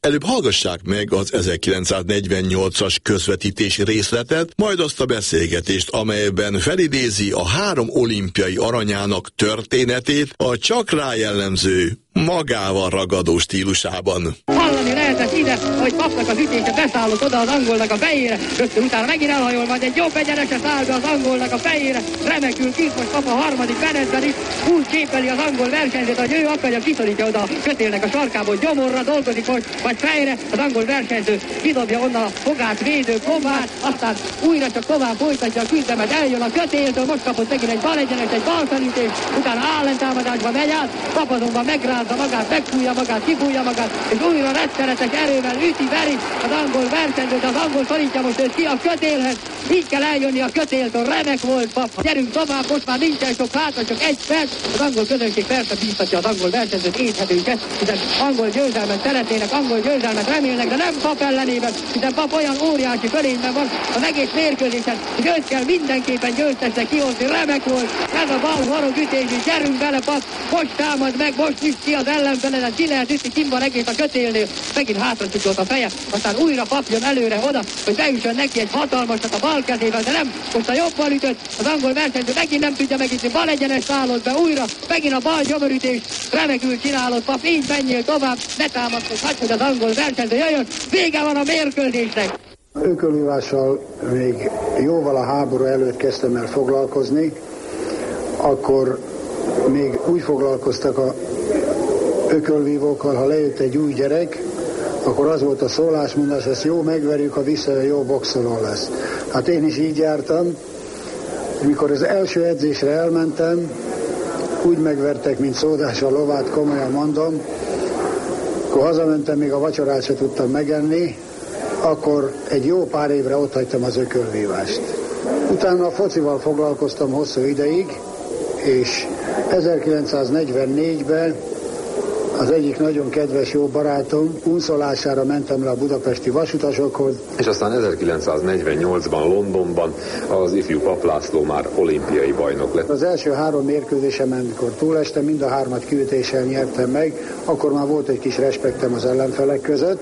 Előbb hallgassák meg az ezerkilencszáznegyvennyolcas közvetítés részletet, majd azt a beszélgetést, amelyben felidézi a három olimpiai aranyának történetét a csak rá jellemző, magával ragadó stílusában. Hallani lehetett ide, hogy papnak az ütése beszállott oda az angolnak a fejére, rögtön utána megint elhajol, majd egy jobb egyenese száll be az angolnak a fejére, remekül kint most kap a harmadik menetben is, úgy képeli az angol versenyzőt, hogy ő akarja, kiszorítja oda a kötélnek a sarkából, gyomorra dolgozik most, vagy fejre, az angol versenyző kidobja onnan a fogát, védő kombát, aztán újra csak tovább folytatja a küzdelmet, eljön a kötéltől, most kapott megint egy bal egyenes, egy bal felütés, utána állentámadásba megy át, kap azonban megrázza magát, megfújja magát, kifújja magát, és újra rettenetes erővel üti, veri az angol versenyzőt, az angol szorítja most őt ki a kötélhez, így kell eljönni a kötéltől, remek volt, pap. Gyerünk tovább, most már nincsen sok hátra, csak egy perc, az angol közönség persze bíztatja az angol versenyzőt, éthetőket, hiszen angol győzelmet szeretnének, angol győzelmet remélnek, de nem Pap ellenében, hiszen Pap olyan óriási fölényben van az egész mérkőzésen, hogy őt kell mindenképpen győztesnek kihozni, remek volt, ez a bal horogütés, és gyerünk bele, Pap, most támad meg, most nyit ki az ellenfeledet, ki lehet ütni, kim van egész a kötélnél, megint hátra csukott a feje, aztán újra Pap jön előre oda, hogy beüssön neki egy hatalmasat a bal kezével, de nem, most a jobban ütött, az angol versenyző megint nem tudja megütni, bal egyenes szállott be újra, megint a bal gyomorütés, remekül csinálott Pap, így menjél tovább, ne támadsz, hagyd, hogy az angol versenyző jöjjön, vége van a mérkőzésnek. Ökölvívással még jóval a háború előtt kezdtem el foglalkozni, akkor még úgy foglalkoztak a ökölvívókkal, ha lejött egy új gyerek, akkor az volt a szólásmondás, ezt jó megverjük, ha visszajön, jó boxoló lesz. Hát én is így jártam, mikor az első edzésre elmentem, úgy megvertek, mint szódás a lovát, komolyan mondom, akkor hazamentem, még a vacsorát se tudtam megenni, akkor egy jó pár évre otthagytam az ökölvívást. Utána a focival foglalkoztam hosszú ideig, és ezerkilencszáznegyvennégyben az egyik nagyon kedves jó barátom unszolására mentem le a budapesti vasutasokhoz. És aztán ezerkilencszáznegyvennyolcban Londonban az ifjú Pap László már olimpiai bajnok lett. Az első három mérkőzésemen, amikor túlestem, mind a hármat kiütéssel nyertem meg, akkor már volt egy kis respektem az ellenfelek között,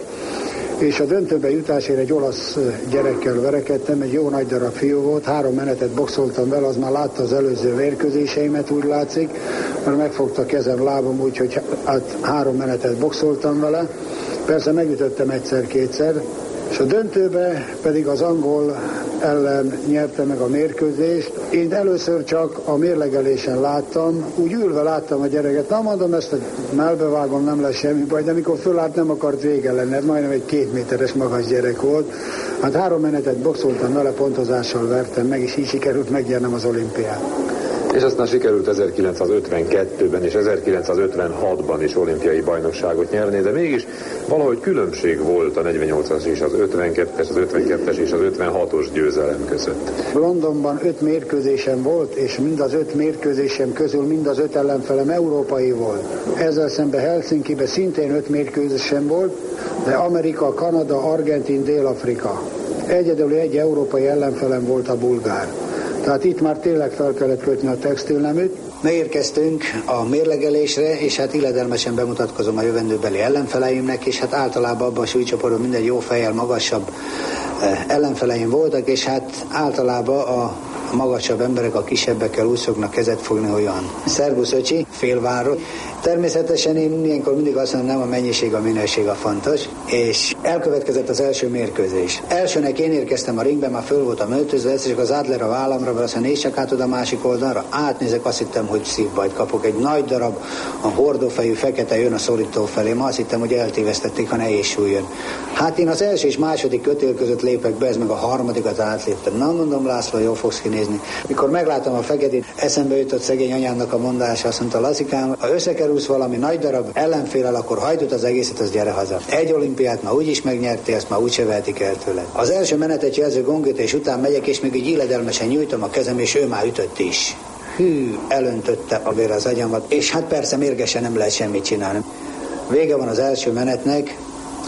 és a döntőbe jutásért egy olasz gyerekkel verekedtem, egy jó nagy darab fiú volt, három menetet boxoltam vele, az már látta az előző mérkőzéseimet, úgy látszik, mert megfogta kezem, lábam, úgyhogy hát három menetet boxoltam vele. Persze megütöttem egyszer-kétszer, és a döntőbe pedig az angol ellen nyerte meg a mérkőzést. Én először csak a mérlegelésen láttam, úgy ülve láttam a gyereket. Na mondom, ezt melbevágom, nem lesz semmi baj, de amikor fölállt, nem akart vége lenne, majdnem egy két méteres magas gyerek volt. Hát három menetet boxoltam vele, pontozással vertem meg, és így sikerült megnyernem az olimpiát. És aztán sikerült ezerkilencszázötvenkettőben és ezerkilencszázötvenhatban is olimpiai bajnokságot nyerni, de mégis valahogy különbség volt a negyvennyolcas és az ötvenkettes, az ötvenkettes és az ötvenhatos győzelem között. Londonban öt mérkőzésem volt, és mind az öt mérkőzésem közül mind az öt ellenfelem európai volt. Ezzel szemben Helsinkiben szintén öt mérkőzésem volt, de Amerika, Kanada, Argentin, Dél-Afrika. Egyedül egy európai ellenfelem volt a bulgár. Tehát itt már tényleg fel kellett kötni a textilneműt. Megérkeztünk a mérlegelésre, és hát illedelmesen bemutatkozom a jövendőbeli ellenfeleimnek, és hát általában abban a súlycsoportban minden jó fejjel magasabb ellenfeleim voltak, és hát általában a magasabb emberek a kisebbekkel úgy szoknak kezet fogni, olyan szervusz öcsi, félvárról. Természetesen én ilyenkor mindig azt mondom, nem a mennyiség, a minőség a fontos, és elkövetkezett az első mérkőzés. Elsőnek én érkeztem a ringbe, már föl voltam öltözve, ez csak az Adler a vállamra, mert azt mondja, nézd csak át oda a másik oldalra, átnézek, azt hittem, hogy szívbajt kapok. Egy nagy darab, a hordófejű fekete jön a szorító felé, ma azt hittem, hogy eltévesztették, ha nehéz súlyön. Hát én az első és második kötél között lépek be, ez meg a harmadikat átléptem. Na mondom, László, jól fogsz kinézni. Mikor meglátom a feketét, eszembe jutott szegény anyámnak a mondása, azt mondta, Lazikám, ha összekerülsz valami nagy darab ellenfélel, akkor hagyd az egészet, az gyere haza. Egy olimpiát ma úgyis megnyertél, ezt már úgyse vehetik el tőled. Az első menetet jelző gongütés után megyek, és még így illedelmesen nyújtom a kezem, és ő már ütött is. Hű, elöntötte a vér az agyamat, és hát persze mérgesen nem lehet semmit csinálni. Vége van az első menetnek,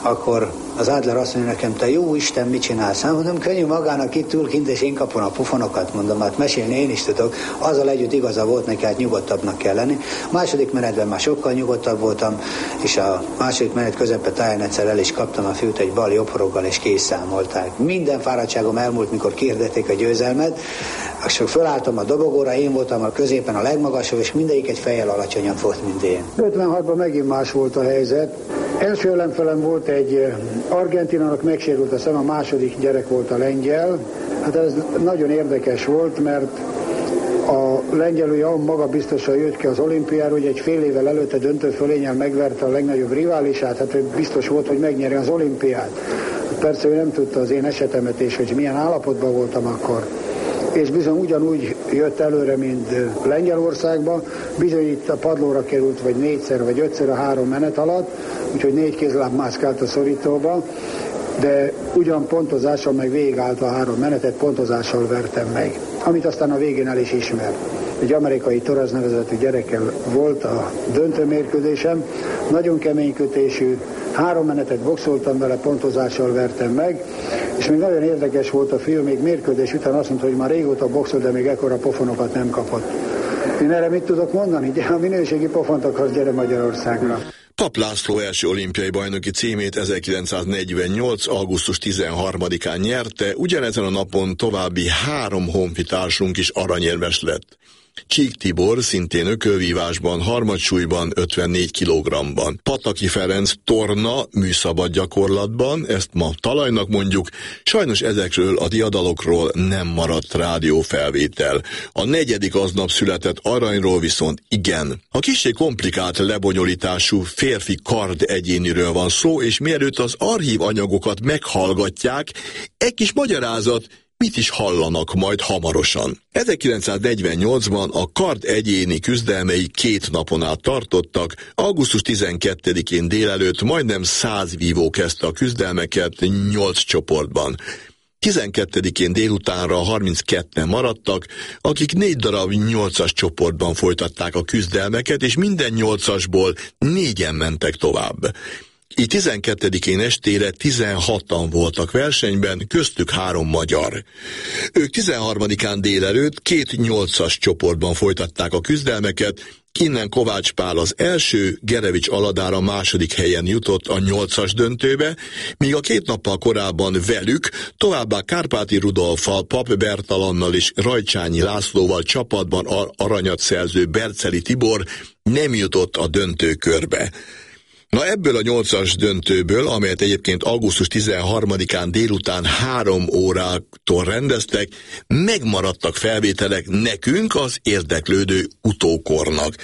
akkor az Adler azt mondja nekem, te jó Isten, mit csinálsz? Hát mondom, könnyű magának itt ül kint, és én kapom a pofonokat, mondom, hát mesélni én is tudok. Azzal együtt igaza volt neki, hát nyugodtabbnak kell lenni. A második menetben már sokkal nyugodtabb voltam, és a második menet közepe táján egyszer el is kaptam a fiút egy bal jobb horoggal, és készszámolták. Minden fáradtságom elmúlt, mikor kihirdették a győzelmet, és fölálltam a dobogóra, én voltam a középen a legmagasabb, és mindegyik egy fejjel alacsonyabb volt, mint én. ötvenhatban megint más volt a helyzet. Első ellenfelem volt egy argentinának, megsérült a szem, a második gyerek volt a lengyel. Hát ez nagyon érdekes volt, mert a lengyelője maga biztosan jött ki az olimpiára, hogy egy fél évvel előtte döntőfölénnyel megverte a legnagyobb riválisát, hát biztos volt, hogy megnyeri az olimpiát. Persze ő nem tudta az én esetemet, és hogy milyen állapotban voltam akkor. És bizony ugyanúgy jött előre, mint Lengyelországban, bizony itt a padlóra került, vagy négyszer, vagy ötször a három menet alatt, úgyhogy négy kézláb mászkált a szorítóba, de ugyan pontozással meg végigállt a három menetet, pontozással vertem meg, amit aztán a végén el is ismert. Egy amerikai Torres nevezetű gyerekkel volt a döntőmérkőzésem, nagyon kemény kötésű, három menetet boxoltam vele, pontozással vertem meg, és még nagyon érdekes volt a film, még mérkőzés után azt mondta, hogy már régóta boxol, de még ekkora pofonokat nem kapott. Én erre mit tudok mondani? De a minőségi pofont akarsz, gyere Magyarországra. Papp László első olimpiai bajnoki címét ezerkilencszáznegyvennyolc. augusztus tizenharmadikán nyerte, ugyanezen a napon további három honfitársunk is aranyérmes lett. Csík Tibor szintén ökölvívásban, harmadsúlyban, ötvennégy kilogrammban. Pataki Ferenc torna műszabad gyakorlatban, ezt ma talajnak mondjuk, sajnos ezekről a diadalokról nem maradt rádiófelvétel. A negyedik aznap született aranyról viszont igen. A kissé komplikált lebonyolítású férfi kard egyéniről van szó, és mielőtt az archív anyagokat meghallgatják, egy kis magyarázat, mit is hallanak majd hamarosan. ezerkilencszáznegyvennyolcban a kard egyéni küzdelmei két napon át tartottak, augusztus tizenkettedikén délelőtt majdnem száz vívó kezdte a küzdelmeket nyolc csoportban. tizenkettedikén délutánra harmincketten maradtak, akik négy darab nyolcas csoportban folytatták a küzdelmeket, és minden nyolcasból négyen mentek tovább. Így tizenkettedikén estére tizenhatan voltak versenyben, köztük három magyar. Ők tizenharmadikán délelőtt két nyolcas csoportban folytatták a küzdelmeket, innen Kovács Pál az első, Gerevics Aladár a második helyen jutott a nyolcas döntőbe, míg a két nappal korábban velük, továbbá Kárpáti Rudolffal, Pap Bertalannal és Rajcsányi Lászlóval csapatban aranyat szerző Berceli Tibor nem jutott a döntőkörbe. Na ebből a nyolcas döntőből, amelyet egyébként augusztus tizenharmadikán délután három órától rendeztek, megmaradtak felvételek nekünk, az érdeklődő utókornak.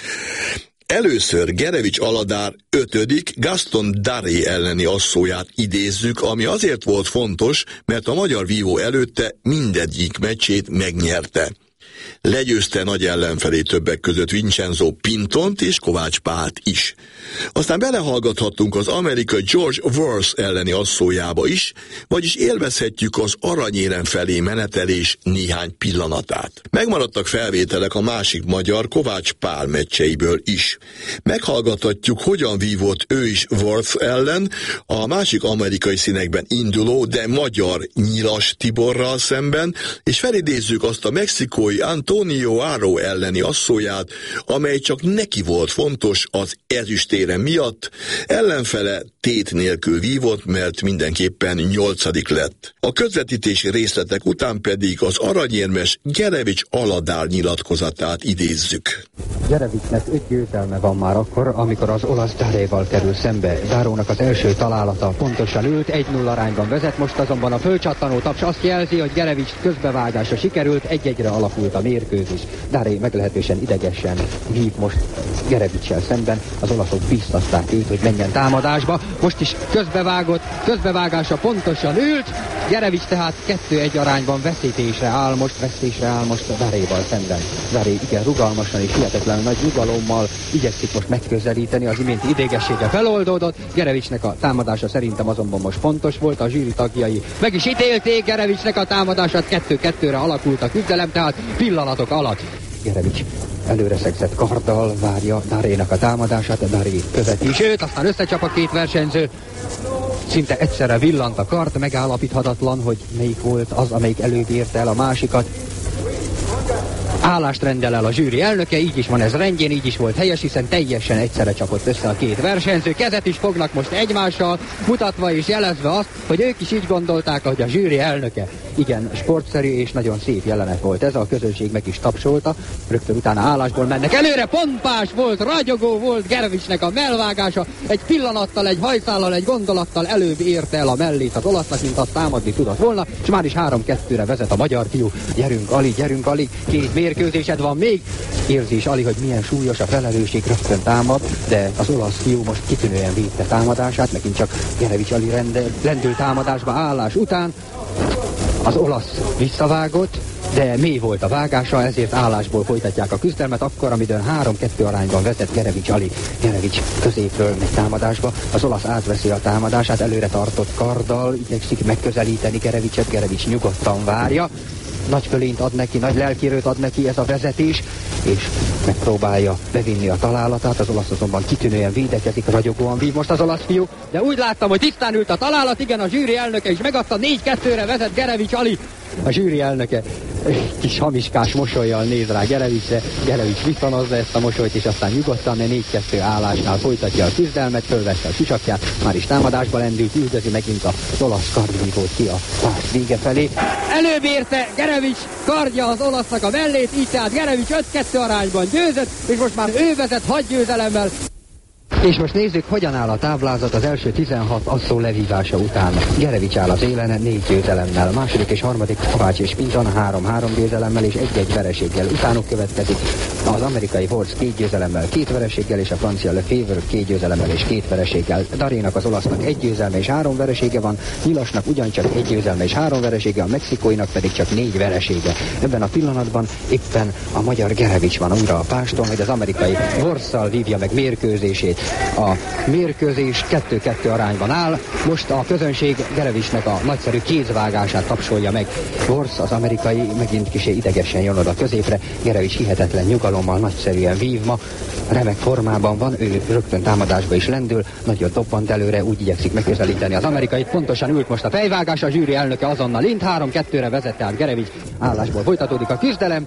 Először Gerevics Aladár ötödik Gaston Daré elleni asszóját idézzük, ami azért volt fontos, mert a magyar vívó előtte mindegyik meccsét megnyerte. Legyőzte nagy ellenfelé többek között Vincenzo Pintont és Kovács Pált is. Aztán belehallgathattunk az amerikai George Worth elleni asszójába is, vagyis élvezhetjük az aranyérem felé menetelés néhány pillanatát. Megmaradtak felvételek a másik magyar Kovács Pál meccseiből is. Meghallgathatjuk, hogyan vívott ő is Worth ellen, a másik amerikai színekben induló, de magyar Nyilas Tiborral szemben, és felidézzük azt a mexikói Antonio Aro elleni asszóját, amely csak neki volt fontos az ezüstérem miatt, ellenfele tét nélkül vívott, mert mindenképpen nyolcadik lett. A közvetítési részletek után pedig az aranyérmes Gerevics Aladár nyilatkozatát idézzük. Gerevicsnek öt győzelme van már akkor, amikor az olasz Daréval kerül szembe. Darónak az első találata pontosan ült, egy nulla arányban vezet, most azonban a fölcsattanó taps azt jelzi, hogy Gerevics közbevágása sikerült, egy-egyre alakult a mérkőzés. Daré meglehetősen idegesen vív most Gerevicsel szemben, az olaszok bíztatták őt, hogy menjen támadásba, most is közbevágott, közbevágása pontosan ült, Gerevics tehát kettő egy arányban veszítésre áll most, vesztésre áll most Daréval szemben. Daré igen rugalmasan és hihetetlen nagy nyugalommal igyekszik most megközelíteni, az iménti idégessége feloldódott, Gerevicsnek a támadása szerintem azonban most pontos volt, a zsűri tagjai meg is ítélték Gerevicsnek a támadását, kettő-kettőre alakult a küzdelem, tehát pillanatok alatt. Gerevics előre szegzett karddal várja Darénak a támadását, Daré követi is őt, aztán összecsap a két versenyző. szinte egyszerre villant a kard, megállapíthatatlan, hogy melyik volt az, amelyik előbb érte el a másikat. Állást rendel el a zsűri elnöke, így is van ez rendjén, így is volt helyes, hiszen teljesen egyszerre csapott össze a két versenyző. Kezet is fognak most egymással, mutatva és jelezve azt, hogy ők is így gondolták, hogy a zsűri elnöke. Igen, sportszerű és nagyon szép jelenet volt ez, a közönség meg is tapsolta, rögtön utána állásból mennek előre, pompás volt, ragyogó volt Gerevicsnek a mellvágása, egy pillanattal, egy hajszállal, egy gondolattal előbb érte el a mellét az olasznak, mint azt támadni tudott volna, és már is három kettőre vezet a magyar fiú. Gyerünk Ali, gyerünk Ali, két mérkőzésed van még, érzi is Ali, hogy milyen súlyos a felelősség, rögtön támad, de az olasz fiú most kitűnően védte támadását, megint csak Gerevics Ali rendel, lendül támadásba állás után. Az olasz visszavágott, de mély volt a vágása, ezért állásból folytatják a küzdelmet, akkor, amidőn három kettő arányban vezet Gerevics Ali. Gerevics középről megy támadásba, az olasz átveszi a támadását, előre tartott karddal, igyekszik megközelíteni Gerevicset, Gerevics nyugodtan várja. Nagy fölényt ad neki, nagy lelkierőt ad neki ez a vezetés, és megpróbálja bevinni a találatát, az olasz azonban kitűnően védekezik, ragyogóan vív most az olasz fiú, de úgy láttam, hogy tisztán ült a találat, igen, a zsűri elnöke is megadta, négy kettőre vezet Gerevics Ali. A zsűri elnöke kis hamiskás mosollyal néz rá Gerevicsre, Gerevics visszanozza ezt a mosolyt, és aztán nyugodtan négy kettő állásnál folytatja a küzdelmet, fölvette a sisakját, már is támadásba lendült, üldözi megint az olasz kardvívót ki a párt vége felé. Előbb érte Gerevics kardja az olasznak a mellét, így tehát Gerevics öt kettő arányban győzött, és most már ő vezet hadgyőzelemmel. És most nézzük, hogyan áll a táblázat az első tizenhat asszó levívása után. Gerevics áll az élen négy győzelemmel, a második és harmadik Kovács és Pinton három-három győzelemmel és egy-egy vereséggel. Utánuk következik az amerikai Horst két győzelemmel, két vereséggel, és a francia Lefebvre két győzelemmel és két vereséggel. Darénak, az olasznak egy győzelme és három veresége van, Nyilasnak ugyancsak egy győzelme és három veresége, a mexikóinak pedig csak négy veresége. Ebben a pillanatban éppen a magyar Gerevics van újra a páston, hogy az amerikai Horszal vívja meg mérkőzését. A mérkőzés kettő kettő arányban áll, most a közönség Gerevicsnek a nagyszerű kézvágását tapsolja meg. Horsz, az amerikai, megint kicsi idegesen jön oda középre, Gerevics hihetetlen nyugalommal, nagyszerűen vív ma, remek formában van, ő rögtön támadásba is lendül, nagyon dobbant előre, úgy igyekszik megközelíteni az amerikai, pontosan ült most a fejvágás, a zsűri elnöke azonnal int, három kettőre vezet, tehát Gerevics állásból folytatódik a küzdelem.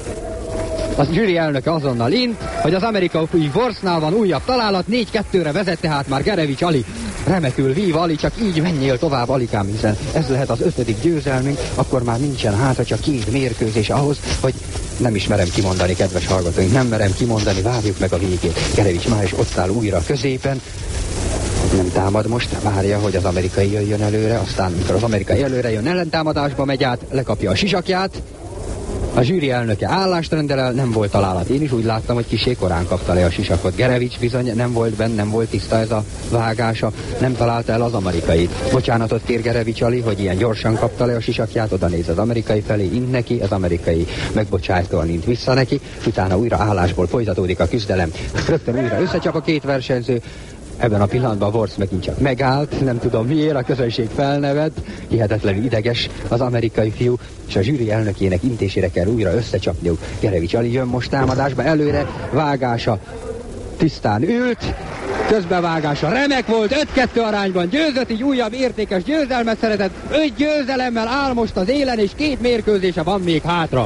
A zsűri elnöke azonnal int, hogy az amerikai Horsznál van újabb találat, négy kettőre vezet, tehát már Gerevics Ali. Remekül vív Ali, csak így menjél tovább Alikám, hiszen ez lehet az ötödik győzelmünk, akkor már nincsen hátra, csak két mérkőzés ahhoz, hogy nem is merem kimondani, kedves hallgatóink, nem merem kimondani, várjuk meg a végét. Gerevics már is ott áll újra középen, nem támad most, várja, hogy az amerikai jöjjön előre, aztán mikor az amerikai előre jön, ellentámadásba megy át, lekapja a sisakját. A zsűri elnöke állást rendel el, nem volt találat. Én is úgy láttam, hogy kissé korán kapta le a sisakot. Gerevics bizony nem volt benne, nem volt tiszta ez a vágása, nem találta el az amerikait. Bocsánatot kér Gerevics Ali, hogy ilyen gyorsan kapta le a sisakját, oda néz az amerikai felé, int neki, az amerikai megbocsájtóan int vissza neki, utána újra állásból folytatódik a küzdelem. Rögtön újra összecsap a két versenyző. Ebben a pillanatban Horst megint csak megállt, nem tudom miért, a közönség felnevet, hihetetlenül ideges az amerikai fiú, és a zsűri elnökének intésére kell újra összecsapniuk. Gerevics Ali jön most támadásba előre, vágása tisztán ült, közbevágása remek volt, öt kettő arányban győzött, így újabb értékes győzelmet szerezett, öt győzelemmel áll most az élen, és két mérkőzése van még hátra.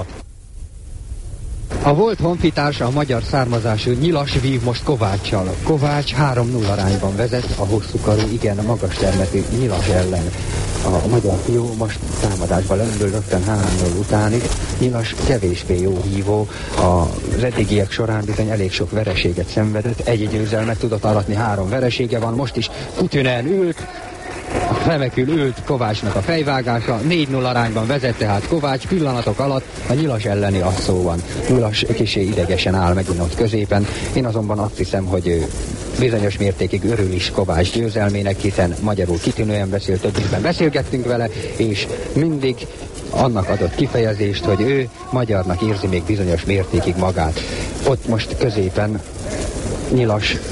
A volt honfitársa, a magyar származású Nyilas vív most Kováccsal. Kovács három null arányban vezet a hosszúkarú, igen, magas termetű Nyilas ellen. A magyar fiú most támadásba lendül rögtön három null utánig. Nyilas kevésbé jó hívó, az eddigiek során bizony elég sok vereséget szenvedett, egy győzelmet tudott aratni, három veresége van, most is Kutünen ült, remekül ült Kovácsnak a fejvágása, négy null arányban vezet tehát Kovács, pillanatok alatt a Nyilas elleni asszó van. Nyilas kicsi idegesen áll megint ott középen, én azonban azt hiszem, hogy ő bizonyos mértékig örül is Kovács győzelmének, hiszen magyarul kitűnően beszél, több ízben beszélgettünk vele, és mindig annak adott kifejezést, hogy ő magyarnak érzi még bizonyos mértékig magát. Ott most középen Nyilas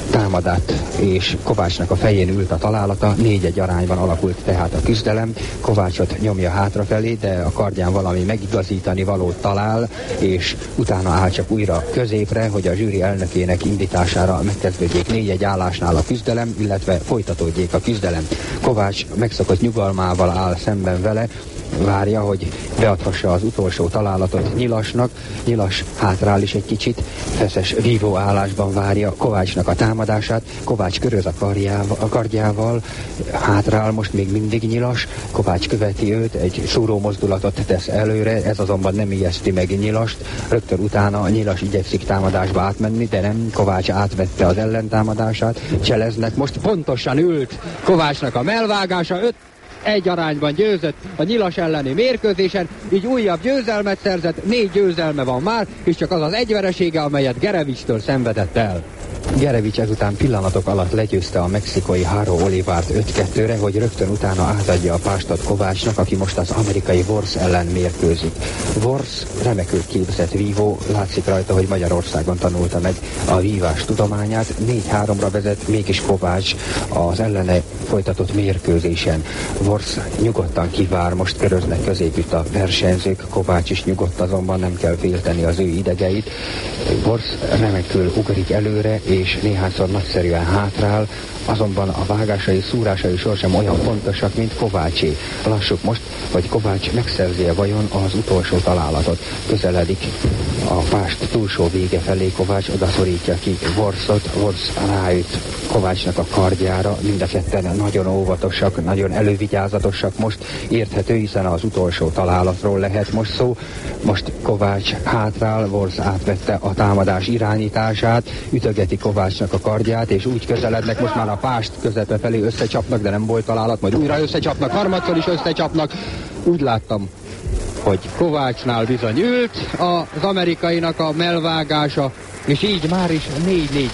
támadát, és Kovácsnak a fején ült a találata, négy-egy arányban alakult tehát a küzdelem. Kovácsot nyomja hátrafelé, de a kardján valami megigazítani valót talál, és utána áll csak újra középre, hogy a zsűri elnökének indítására megkezdődjék négy-egy állásnál a küzdelem, illetve folytatódjék a küzdelem. Kovács megszokott nyugalmával áll szemben vele, várja, hogy beadhassa az utolsó találatot Nyilasnak. Nyilas hátrál is egy kicsit, feszes vívó állásban várja Kovácsnak a támadását. Kovács köröz a, karjával, a kardjával, hátrál most még mindig Nyilas. Kovács követi őt, egy szúró mozdulatot tesz előre, ez azonban nem ijeszti meg Nyilast. Rögtön utána Nyilas igyekszik támadásba átmenni, de nem, Kovács átvette az ellentámadását. Cseleznek, most pontosan ült Kovácsnak a mellvágása, öt egy arányban győzött a Nyilas elleni mérkőzésen, így újabb győzelmet szerzett, négy győzelme van már, és csak az az egy veresége, amelyet Gerevicstől szenvedett el. Gerevics ezután pillanatok alatt legyőzte a mexikói Haro Olivárt öt kettőre, hogy rögtön utána átadja a pástot Kovácsnak, aki most az amerikai Worsz ellen mérkőzik. Worsz remekül képzett vívó, látszik rajta, hogy Magyarországon tanulta meg a vívás tudományát. négy háromra vezet, mégis Kovács az ellene folytatott mérkőzésen. Worsz nyugodtan kivár, most köröznek középütt a versenyzők, Kovács is nyugodt, azonban nem kell félteni az ő idegeit. Worsz remekül ugrik előre, és néhányszor nagyszerűen hátrál, azonban a vágásai, szúrásai sorsem olyan pontosak, mint Kovácsé. Lassuk most, hogy Kovács megszerzi-e vajon az utolsó találatot. Közeledik a pást túlsó vége felé, Kovács odaszorítja ki Worszot, Worsz ráüt Kovácsnak a kardjára, mind a ketten nagyon óvatosak, nagyon elővigyázatosak most, érthető, hiszen az utolsó találatról lehet most szó. Most Kovács hátrál, Worsz átvette a támadás irányítását, ütögeti Kovácsnak a kardját, és úgy közelednek, most már a pást közepe felé összecsapnak, de nem volt találat, majd újra összecsapnak, harmadszor is összecsapnak. Úgy láttam, hogy Kovácsnál bizony ült az amerikainak a mellvágása, és így már is négy négy